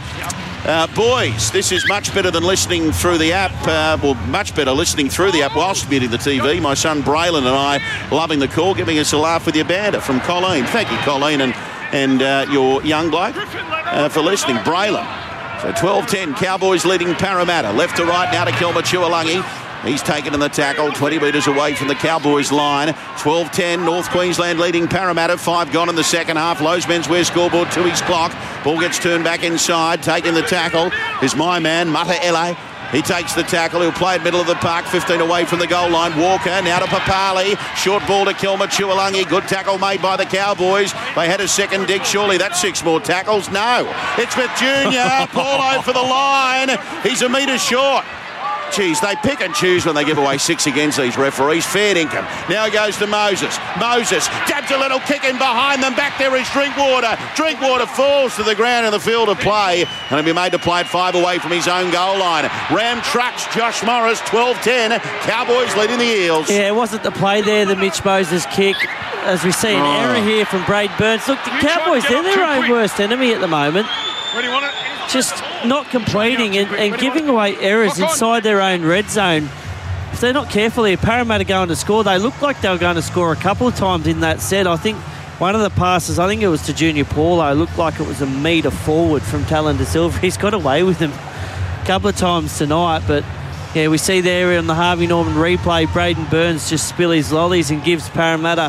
Boys, this is much better than listening through the app. Much better listening through the app whilst muting the TV. My son Braylon and I loving the call, giving us a laugh with your banter from Colleen. Thank you, Colleen, and your young bloke for listening. Braylon. So 12-10, Cowboys leading Parramatta. Left to right now to Kelma Chualangi. He's taken in the tackle, 20 metres away from the Cowboys line. 12-10, North Queensland leading Parramatta. 5 gone in the second half. Lowe's menswear scoreboard to his clock. Ball gets turned back inside. Taking the tackle is my man, Mata Ele. He takes the tackle. He'll play it middle of the park, 15 away from the goal line. Walker now to Papali. Short ball to Kelma Chualangi. Good tackle made by the Cowboys. They had a second dig. Surely that's 6 more tackles. No. It's with Junior. Paulo for the line. He's a metre short. Geez, they pick and choose when they give away 6 against these referees. Fair income. Now he goes to Moses. Moses dabs a little kick in behind them. Back there is Drinkwater. Drinkwater falls to the ground in the field of play and he'll be made to play it 5 away from his own goal line. Ram trucks Josh Morris, 12-10. Cowboys leading the Eels. Yeah, it wasn't the play there, the Mitch Moses kick. As we see an error here from Braden Burns. Look, the Cowboys, they're their own worst enemy at the moment. Where do you want it? Just not completing and giving away errors inside their own red zone. If they're not careful here, Parramatta going to score. They looked like they were going to score a couple of times in that set. I think one of the passes, I think it was to Junior Paulo, looked like it was a metre forward from Talon De Silva. He's got away with them a couple of times tonight, but yeah, we see there on the Harvey Norman replay, Braden Burns just spill his lollies and gives Parramatta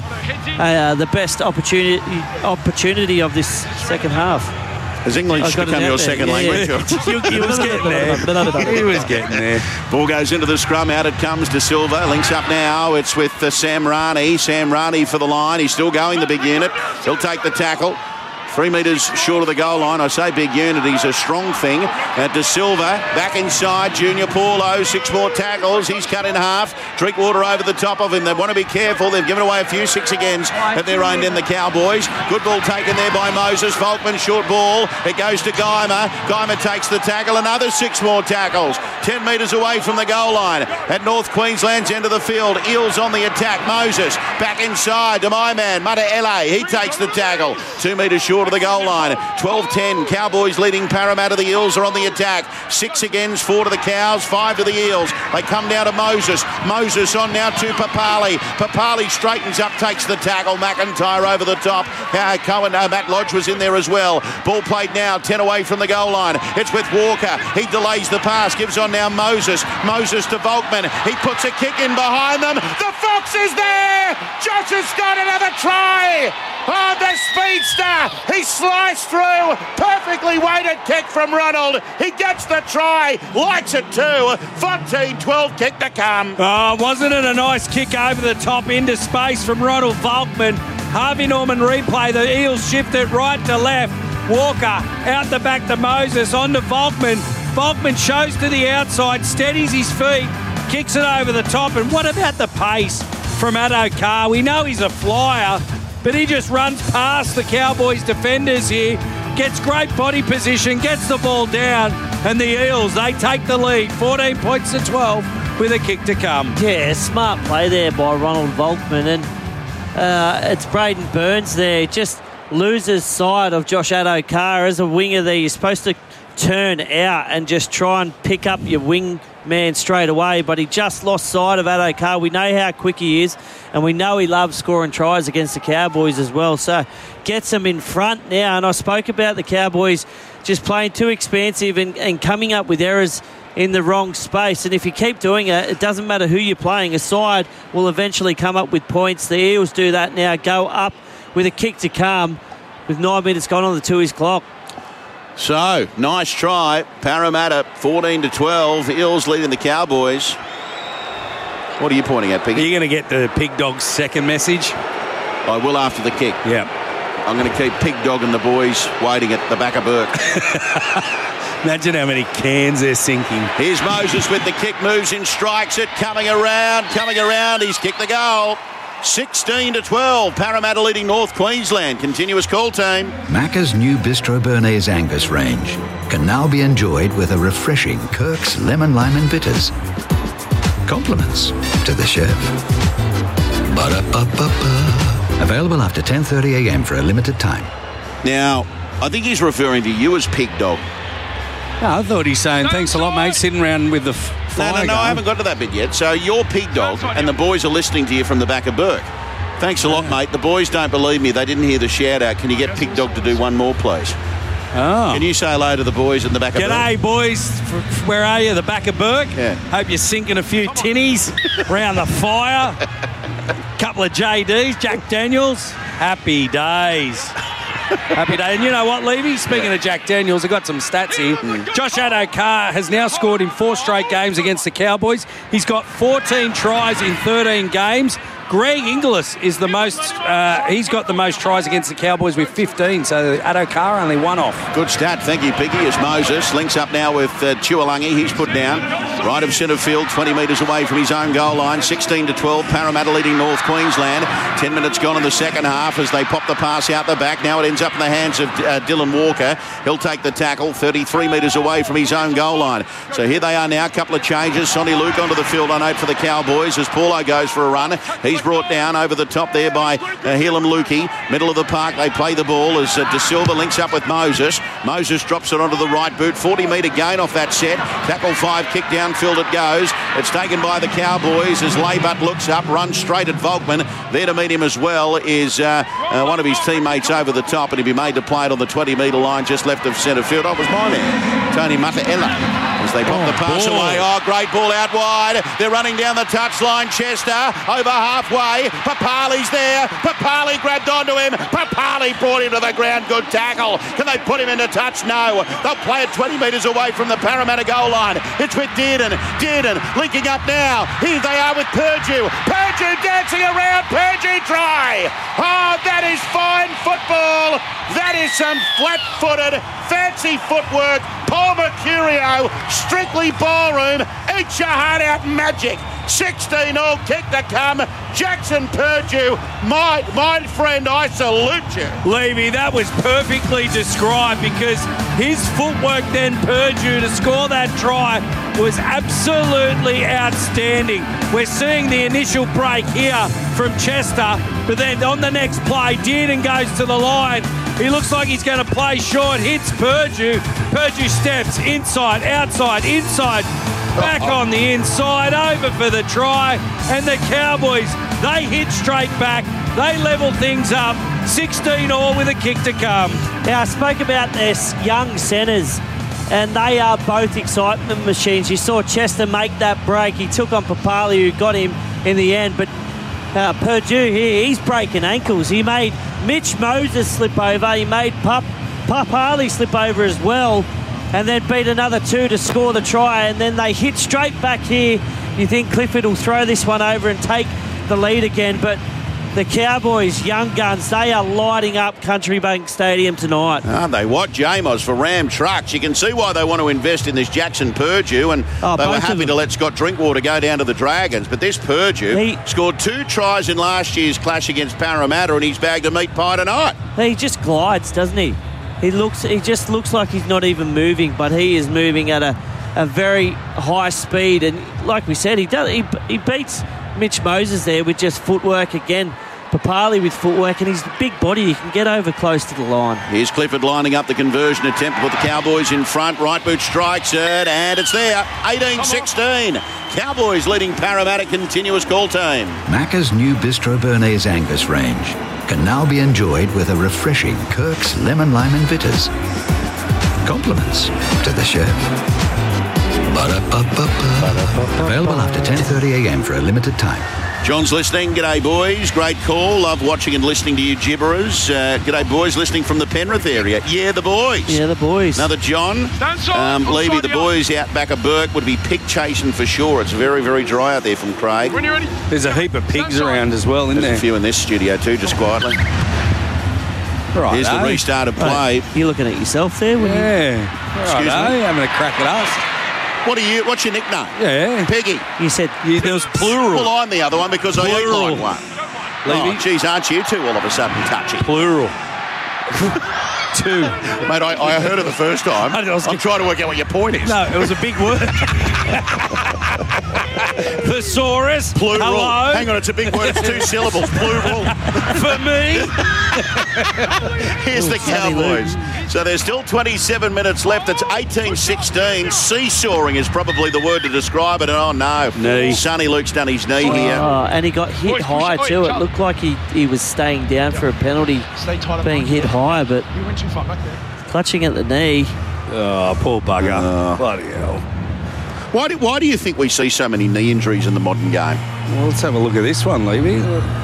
the best opportunity of this second half. Has English become your second language? He was getting there. He was getting there. Ball goes into the scrum. Out it comes De Silva. Links up now. It's with Sam Rani. Sam Rani for the line. He's still going, the big unit. He'll take the tackle. 3 metres short of the goal line. I say big unit, he's a strong thing. De Silva back inside. Junior Paulo, 6 more tackles. He's cut in half. Drinkwater over the top of him. They want to be careful. They've given away a few 6 agains at their own end, the Cowboys. Good ball taken there by Moses. Volkman, short ball. It goes to Geimer. Geimer takes the tackle. Another 6 more tackles. 10 metres away from the goal line at North Queensland's end of the field. Eels on the attack. Moses back inside to my man, Mata Ele. He takes the tackle. 2 metres short of the goal line. 12-10. Cowboys leading Parramatta. The Eels are on the attack. 6 against, 4 to the Cows, 5 to the Eels. They come down to Moses. Moses on now to Papali. Papali straightens up, takes the tackle. McIntyre over the top. Matt Lodge was in there as well. Ball played now, 10 away from the goal line. It's with Walker. He delays the pass. Gives on now Moses. Moses to Volkman. He puts a kick in behind them. The Fox is there! Josh has got another try! Oh, the speedster! He sliced through. Perfectly weighted kick from Ronald. He gets the try. Likes it too. 14-12 kick to come. Oh, wasn't it a nice kick over the top into space from Ronald Volkman? Harvey Norman replay. The Eels shift it right to left. Walker out the back to Moses. On to Volkman. Volkman shows to the outside. Steadies his feet. Kicks it over the top. And what about the pace from Addo-Carr? We know he's a flyer, but he just runs past the Cowboys defenders here, gets great body position, gets the ball down, and the Eels, they take the lead, 14 points to 12. with a kick to come. Yeah, smart play there by Ronald Volkman. And it's Braden Burns there. Just loses sight of Josh Addo-Carr. As a winger there, you're supposed to turn out and just try and pick up your wing man straight away, but he just lost sight of Addo-Carr. We know how quick he is, and we know he loves scoring tries against the Cowboys as well, so gets them in front now. And I spoke about the Cowboys just playing too expansive and coming up with errors in the wrong space, and if you keep doing it, it doesn't matter who you're playing, a side will eventually come up with points. The Eels do that now, go up with a kick to come with 9 minutes gone on the 2-ish clock. So, nice try. Parramatta 14-12. Eels leading the Cowboys. What are you pointing at, Piggy? You're going to get the Pig Dog's second message? I will after the kick. Yeah. I'm going to keep Pig Dog and the boys waiting at the back of Burke. Imagine how many cans they're sinking. Here's Moses with the kick, moves in, strikes it, coming around. He's kicked the goal. 16-12. Parramatta leading North Queensland. Continuous call team. Macca's new Bistro Bernays Angus range can now be enjoyed with a refreshing Kirk's Lemon Lime and Bitters. Compliments to the chef. Ba-da-ba-ba-ba. Available after 10:30 a.m. for a limited time. Now, I think he's referring to you as Pig Dog. No, I thought he's saying thanks a lot, mate, sitting around with the fire. No, I haven't got to that bit yet. So you're Pig Dog, and the boys are listening to you from the back of Burke. Thanks a lot, mate. The boys don't believe me. They didn't hear the shout-out. Can you get Pig Dog to do one more, please? Oh. Can you say hello to the boys in the back of Burke? G'day, boys. Where are you? The back of Burke? Yeah. Hope you're sinking a few tinnies around the fire. Couple of JDs, Jack Daniels. Happy days. Happy day. And you know what, Levy? Speaking of Jack Daniels, I've got some stats here. Josh Addo-Carr has now scored in 4 straight games against the Cowboys. He's got 14 tries in 13 games. Greg Inglis is the most, he's got the most tries against the Cowboys with 15, so Addo-Carr only 1 off. Good stat. Thank you, Piggy. As Moses links up now with Tuolungi. He's put down right of centre field, 20 metres away from his own goal line. 16-12. Parramatta leading North Queensland. 10 minutes gone in the second half as they pop the pass out the back. Now it ends up in the hands of Dylan Walker. He'll take the tackle, 33 metres away from his own goal line. So here they are now, a couple of changes. Sonny Luke onto the field on 8 for the Cowboys as Paulo goes for a run. He's brought down over the top there by Helam Lukey. Middle of the park, they play the ball as De Silva links up with Moses. Moses drops it onto the right boot. 40-metre gain off that set. Tackle 5, kick downfield it goes. It's taken by the Cowboys as Laybutt looks up, runs straight at Volkman. There to meet him as well is one of his teammates over the top, and he'll be made to play it on the 20-metre line just left of centre field. Oh, it was my man, Tony Mataela. As they pop the pass away. Oh, great ball out wide. They're running down the touchline. Chester over halfway. Papali's there. Papali grabbed onto him. Papali brought him to the ground. Good tackle. Can they put him into touch? No. They'll play it 20 metres away from the Parramatta goal line. It's with Dearden. Dearden linking up now. Here they are with Purdue. Purdue dancing around. Purdue try. Oh, that is fine football. That is some flat-footed, fancy footwork. Paul Mercurio, strictly ballroom, eat your heart out magic. 16-all kick to come. Jackson Purdue, my friend, I salute you. Levy, that was perfectly described because his footwork then, Purdue, to score that try was absolutely outstanding. We're seeing the initial break here from Chester, but then on the next play, Dearden goes to the line. He looks like he's going to play short, hits Purdue. Purdue steps inside, outside, inside, back on the inside, over for the try. And the Cowboys, they hit straight back. They level things up. 16-all with a kick to come. Now, I spoke about their young centres, and they are both excitement machines. You saw Chester make that break. He took on Papali, who got him in the end, but Purdue here, he's breaking ankles. He made Mitch Moses slip over. He made Papali slip over as well, and then beat another 2 to score the try, and then they hit straight back here. You think Clifford will throw this one over and take the lead again, but the Cowboys, young guns, they are lighting up Country Bank Stadium tonight. Aren't they? What Jamos for Ram Trucks. You can see why they want to invest in this Jackson Purdue, and they were happy to let Scott Drinkwater go down to the Dragons. But this Purdue scored 2 tries in last year's clash against Parramatta, and he's bagged a meat pie tonight. He just glides, doesn't he? He just looks like he's not even moving, but he is moving at a very high speed, and like we said, he beats Mitch Moses there with just footwork again. Papali with footwork, and his big body, he can get over close to the line. Here's Clifford lining up the conversion attempt to put the Cowboys in front. Right boot strikes it, and it's there. 18-16. Cowboys leading Parramatta. Continuous call team. Macca's new Bistro Bernays Angus range can now be enjoyed with a refreshing Kirk's Lemon Lime and Bitters. Compliments to the chef. Ba-da-ba-ba-ba. Available after 10:30am for a limited time. John's listening. G'day, boys. Great call. Love watching and listening to you gibberers. G'day, boys, listening from the Penrith area. Yeah, the boys. Yeah, the boys. Another John. Levy, the boys out back of Burke would be pig chasing for sure. It's very, very dry out there from Craig. When you're ready. There's a heap of pigs around as well, isn't there? There's a few in this studio too, just quietly. Right, here's the restart of play. You're looking at yourself there, wouldn't you? Excuse me. Having a crack at us. What's your nickname? Yeah. Peggy. You said there was plural. Well, I'm the other one because I eat like one. Levy. Oh, geez, aren't you two all of a sudden touchy? Plural. Two. Mate, I heard it the first time. I'm trying to work out what your point is. No, it was a big word. Thesaurus. Plural. Hello. Hang on, it's a big word. It's 2 syllables. Plural. For me. Here's the Cowboys. So there's still 27 minutes left. It's 18-16. Seesawing is probably the word to describe it. And oh no, knee. Sonny Luke's done his knee here. Oh, and he got hit high too. It looked like he was staying down for a penalty, being hit high, but clutching at the knee. Oh, poor bugger. Bloody hell. Why do you think we see so many knee injuries in the modern game? Well, let's have a look at this one, Levy.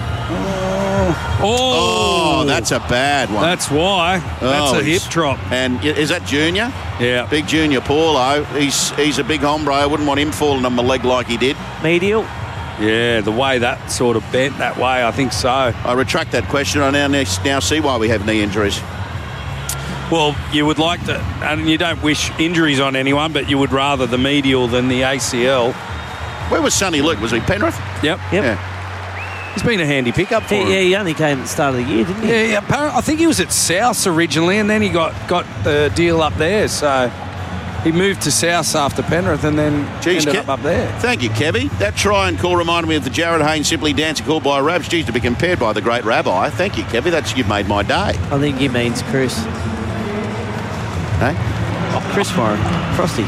Oh, that's a bad one. That's why. That's a hip drop. And is that Junior? Yeah. Big Junior Paulo. He's a big hombre. I wouldn't want him falling on my leg like he did. Medial. Yeah, the way that sort of bent that way, I think so. I retract that question. I now see why we have knee injuries. Well, you would like to, and you don't wish injuries on anyone, but you would rather the medial than the ACL. Where was Sonny Luke? Was he Penrith? Yep. Yeah. He's been a handy pickup for him. Yeah, he only came at the start of the year, didn't he? Yeah, apparently, I think he was at South originally, and then he got the deal up there. So he moved to South after Penrith, and then ended up there. Thank you, Kevy. That try and call reminded me of the Jared Haynes Simply Dancing call by Rabs. Geez, to be compared by the great Rabbi. Thank you, Kevy. You've made my day. I think he means Chris. Hey? Chris Warren. Frosty.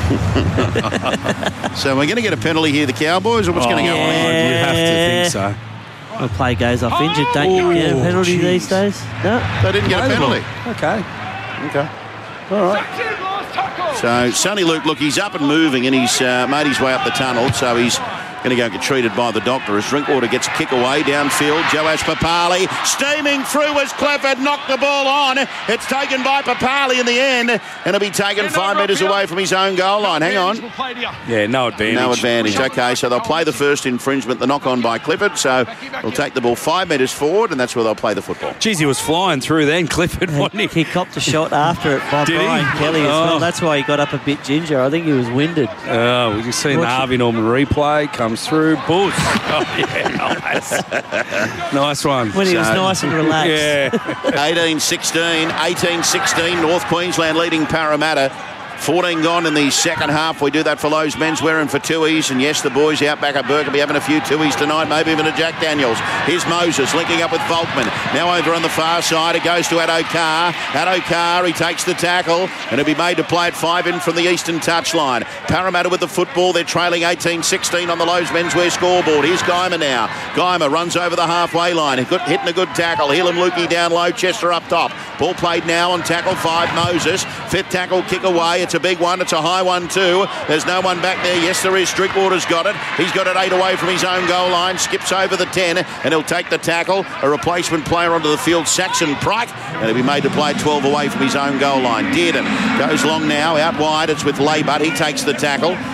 So we're going to get a penalty here, the Cowboys, or what's going to go on? You have to think so. Well, play goes off injured. Don't you get a penalty these days? No. They didn't get a penalty. Okay. All right. So Sonny Luke, look, he's up and moving, and he's made his way up the tunnel, so he's going to go and get treated by the doctor as Drinkwater gets a kick away downfield. Joash Papali steaming through as Clifford knocked the ball on. It's taken by Papali in the end, and it'll be taken 5 metres away from his own goal line. Hang on. Yeah, no advantage. No advantage. Okay, so they'll play the first infringement, the knock-on by Clifford, so they'll take the ball 5 metres forward, and that's where they'll play the football. Geez, he was flying through then, Clifford, wasn't he? He copped a shot after it by Did Brian he? Kelly as well. That's why he got up a bit ginger. I think he was winded. Oh, we've seen the Harvey Norman replay, comes through, Bush. Oh, yeah, nice one. When he was nice and relaxed. Yeah. 18-16, 18-16, North Queensland leading Parramatta. 14 gone in the second half. We do that for Lowe's Menswear and for Tooheys. And yes, the boys out back at Burke will be having a few Tooheys tonight, maybe even a Jack Daniels. Here's Moses linking up with Volkman. Now over on the far side, it goes to Addo Carr. Addo Carr, he takes the tackle, and it'll be made to play at 5 in from the eastern touchline. Parramatta with the football. They're trailing 18-16 on the Lowe's Menswear scoreboard. Here's Geimer now. Geimer runs over the halfway line. Hitting a good tackle. Helam Lukey down low, Chester up top. Ball played now on tackle 5, Moses. Fifth tackle, kick away. It's a big one. It's a high one too. There's no one back there. Yes, there is. Drinkwater's got it. He's got it 8 away from his own goal line. Skips over the 10 and he'll take the tackle. A replacement player onto the field, Saxon Pryke, and he'll be made to play 12 away from his own goal line. Dearden goes long now, out wide. It's with Laybutt. He takes the tackle.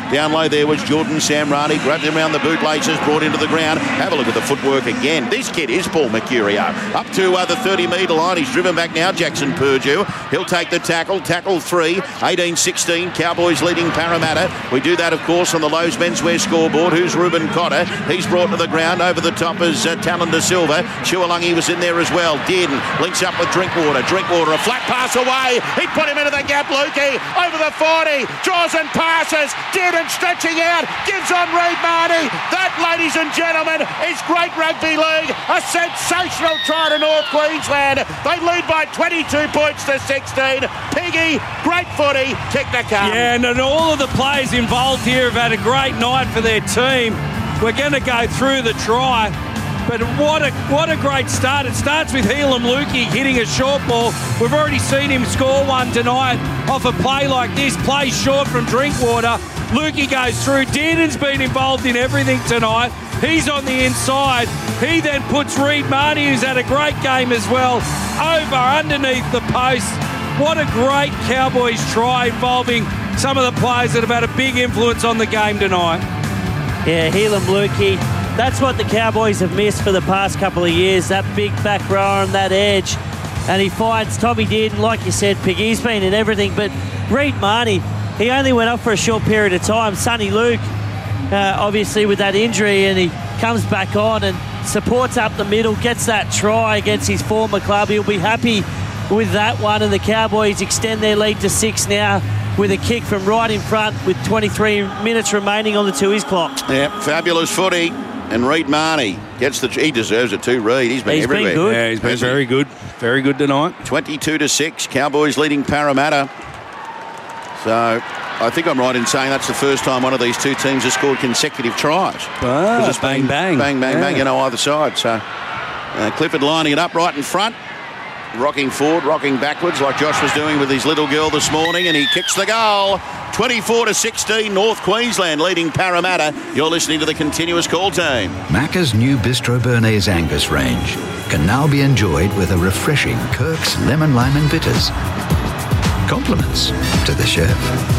Down low there was Jordan Samrani. Grabbed him around the bootlaces, brought into the ground. Have a look at the footwork again. This kid is Paul Mercurio. Up to the 30-metre line. He's driven back now, Jackson Purdue. He'll take the tackle. Tackle 3. 18-16. Cowboys leading Parramatta. We do that, of course, on the Lowe's Menswear scoreboard. Who's Ruben Cotter? He's brought to the ground. Over the top is Talon De Silva. Chualungi was in there as well. Dearden links up with Drinkwater. Drinkwater, a flat pass away. He put him into the gap, Lukey. Over the 40. Draws and passes. Dearden stretching out. Gives on Reid Marnie. That, ladies and gentlemen, is great rugby league. A sensational try to North Queensland. They lead by 22 points to 16. Piggy, great footy. Kick the car. Yeah, and all of the players involved here have had a great night for their team. We're going to go through the try. But what a great start. It starts with Helam Lukey hitting a short ball. We've already seen him score one tonight off a play like this. Play short from Drinkwater. Lukey goes through. Dearden's been involved in everything tonight. He's on the inside. He then puts Reid Marnie, who's had a great game as well, over underneath the post. What a great Cowboys try involving some of the players that have had a big influence on the game tonight. Yeah, Helam Lukey. That's what the Cowboys have missed for the past couple of years, that big back rower on that edge. And he finds Tommy Dearden, like you said, Piggy, he's been in everything. But Reid Marnie, he only went off for a short period of time. Sonny Luke, obviously with that injury, and he comes back on and supports up the middle, gets that try against his former club. He'll be happy with that one, and the Cowboys extend their lead to 6 now with a kick from right in front with 23 minutes remaining on the to-his clock. Yeah, fabulous footy. And Reid Marnie gets he deserves it too, Reid. He's been everywhere. Been good. Yeah, he's been very good. Very good tonight. 22-6. Cowboys leading Parramatta. So I think I'm right in saying that's the first time one of these two teams has scored consecutive tries. It's bang, bang. Bang, bang, bang, either side. So Clifford lining it up right in front. Rocking forward, rocking backwards like Josh was doing with his little girl this morning, and he kicks the goal. 24-16, North Queensland leading Parramatta. You're listening to the Continuous Call Team. Macca's new Bistro Bernays Angus range can now be enjoyed with a refreshing Kirk's Lemon Lime and Bitters. Compliments to the chef.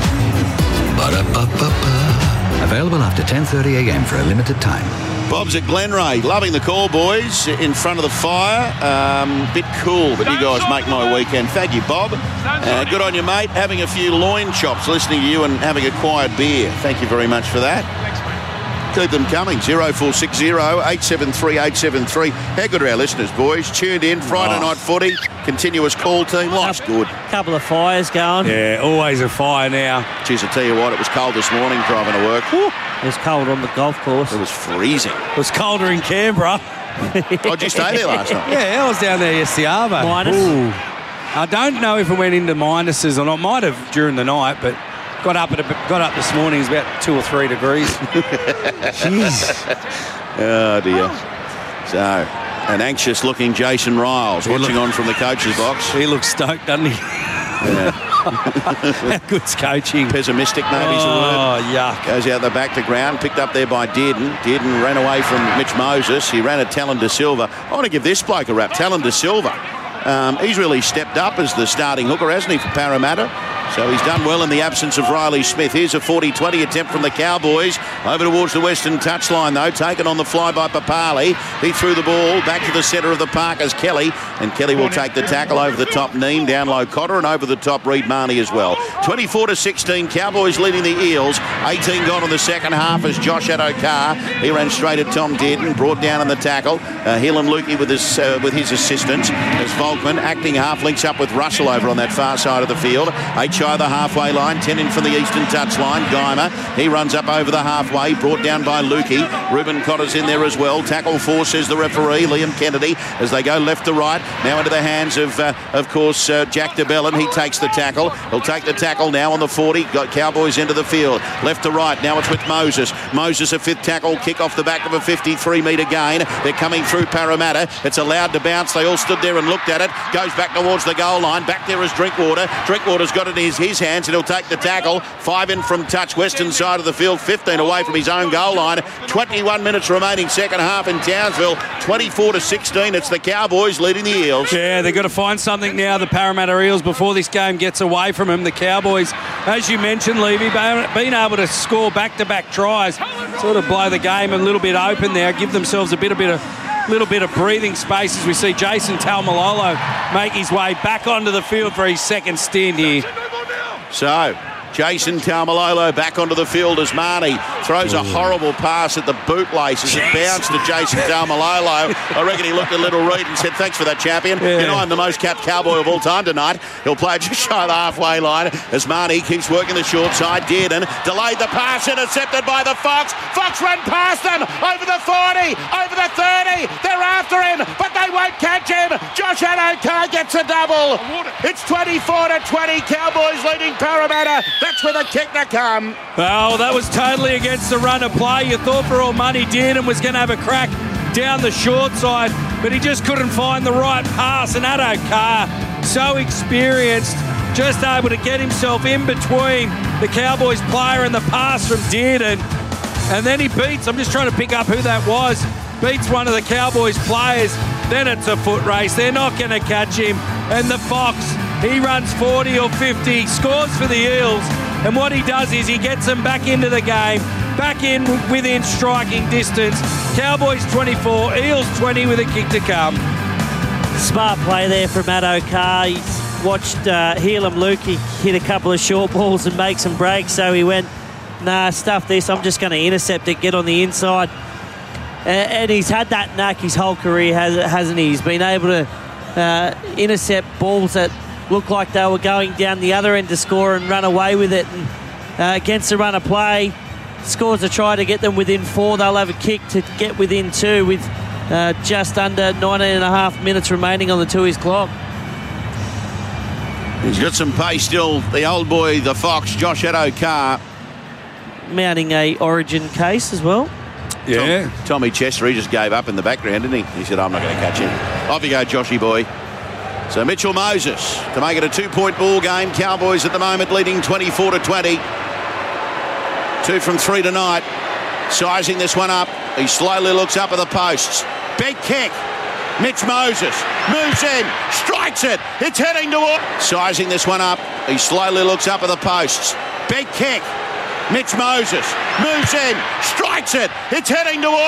Ba-da-ba-ba-ba. Available after 10:30 a.m. for a limited time. Bob's at Glenray, loving the call, boys, in front of the fire. Bit cool, but you guys make my weekend. Thank you, Bob. Good on you, mate. Having a few loin chops, listening to you and having a quiet beer. Thank you very much for that. Keep them coming. 0460 873 873. How good are our listeners, boys? Tuned in, Friday night footy, continuous call team. Life's good. Couple of fires going. Yeah, always a fire now. Geez, I tell you what, it was cold this morning driving to work. Woo. It was cold on the golf course. It was freezing. It was colder in Canberra. Did you stay there last night? Yeah, I was down there yesterday, Arvo. Minus? Ooh. I don't know if it went into minuses or not. Might have during the night, but got up this morning. It's about 2 or 3 degrees. Jeez. Oh, dear. So, an anxious-looking Jason Riles watching on from the coach's box. He looks stoked, doesn't he? Yeah. How good's coaching. Pessimistic, maybe is a word. Oh, yuck. Goes out the back to ground, picked up there by Dearden. Dearden ran away from Mitch Moses. He ran at Talon De Silva. I want to give this bloke a rap, Talon De Silva. He's really stepped up as the starting hooker, hasn't he, for Parramatta? So he's done well in the absence of Riley Smith. Here's a 40-20 attempt from the Cowboys. Over towards the western touchline, though. Taken on the fly by Papali. He threw the ball back to the centre of the park as Kelly. And Kelly will take the tackle over the top. Neem down low Cotter, and over the top Reid Marnie as well. 24-16, Cowboys leading the Eels. 18 gone in the second half as Josh Addo-Carr. He ran straight at Tom Dearden, brought down in the tackle. Helam Lukey with his assistance as Volkman acting half links up with Russell over on that far side of the field. 8 shy of the halfway line, 10 in from the eastern touchline. Geimer, he runs up over the halfway, brought down by Lukey. Ruben Cotter's in there as well. Tackle 4, says the referee, Liam Kennedy, as they go left to right. Now into the hands of course, Jack DeBellin. He takes the tackle. He'll take the tackle now on the 40. Got Cowboys into the field. Left to right. Now it's with Moses. Moses, a 5th tackle. Kick off the back of a 53-metre gain. They're coming through Parramatta. It's allowed to bounce. They all stood there and looked at it. Goes back towards the goal line. Back there is Drinkwater. Drinkwater's got it in is his hands, and he'll take the tackle. 5 in from touch, western side of the field, 15 away from his own goal line. 21 minutes remaining second half in Townsville. 24-16. It's the Cowboys leading the Eels. Yeah, they've got to find something now, the Parramatta Eels, before this game gets away from them. The Cowboys, as you mentioned, Levy, being able to score back-to-back tries, sort of blow the game a little bit open there, give themselves a little bit of breathing space as we see Jason Taumalolo make his way back onto the field for his second stint here. So, Jason Taumalolo back onto the field as Marnie throws a horrible pass at the bootlaces. It bounced to Jason Taumalolo. I reckon he looked at Little Reed and said, thanks for that, champion. Yeah. You know I'm the most capped Cowboy of all time tonight. He'll play just shy of the halfway line as Marnie keeps working the short side. Dearden delayed the pass, intercepted by the Fox. Fox ran past them over the 40, over the 30. They're after him, but they won't catch him. Josh Adokar gets a double. It's 24-20. Cowboys leading Parramatta. That's where the kick to come. Well, that was totally against the run of play. You thought for all money Dearden was going to have a crack down the short side, but he just couldn't find the right pass. And Adokar, so experienced, just able to get himself in between the Cowboys player and the pass from Dearden. And then he beats, I'm just trying to pick up who that was, beats one of the Cowboys players. Then it's a foot race. They're not going to catch him. And the Fox, he runs 40 or 50, scores for the Eels. And what he does is he gets them back into the game, back in within striking distance. Cowboys 24, Eels 20 with a kick to come. Smart play there from Adokar. He's watched Helam Lukey hit a couple of short balls and make some breaks, so he went, nah, stuff this. I'm just going to intercept it, get on the inside. And he's had that knack his whole career, hasn't he? He's been able to intercept balls that looked like they were going down the other end to score and run away with it. And against the run of play, scores a try to get them within 4. They'll have a kick to get within 2 with just under 19.5 minutes remaining on the Tooheys clock. He's got some pace still, the old boy, the Fox, Josh Adokar. Mounting a Origin case as well. Yeah. Tommy Chester, he just gave up in the background, didn't he? He said, I'm not going to catch him. Off you go, Joshy boy. So Mitchell Moses to make it a 2-point ball game. Cowboys at the moment leading 24-20. 2 from 3 tonight. Sizing this one up. He slowly looks up at the posts. Big kick. Mitch Moses moves in, strikes it. It's heading toward. Sizing this one up. He slowly looks up at the posts. Big kick. Mitch Moses moves in, strikes it. It's heading toward.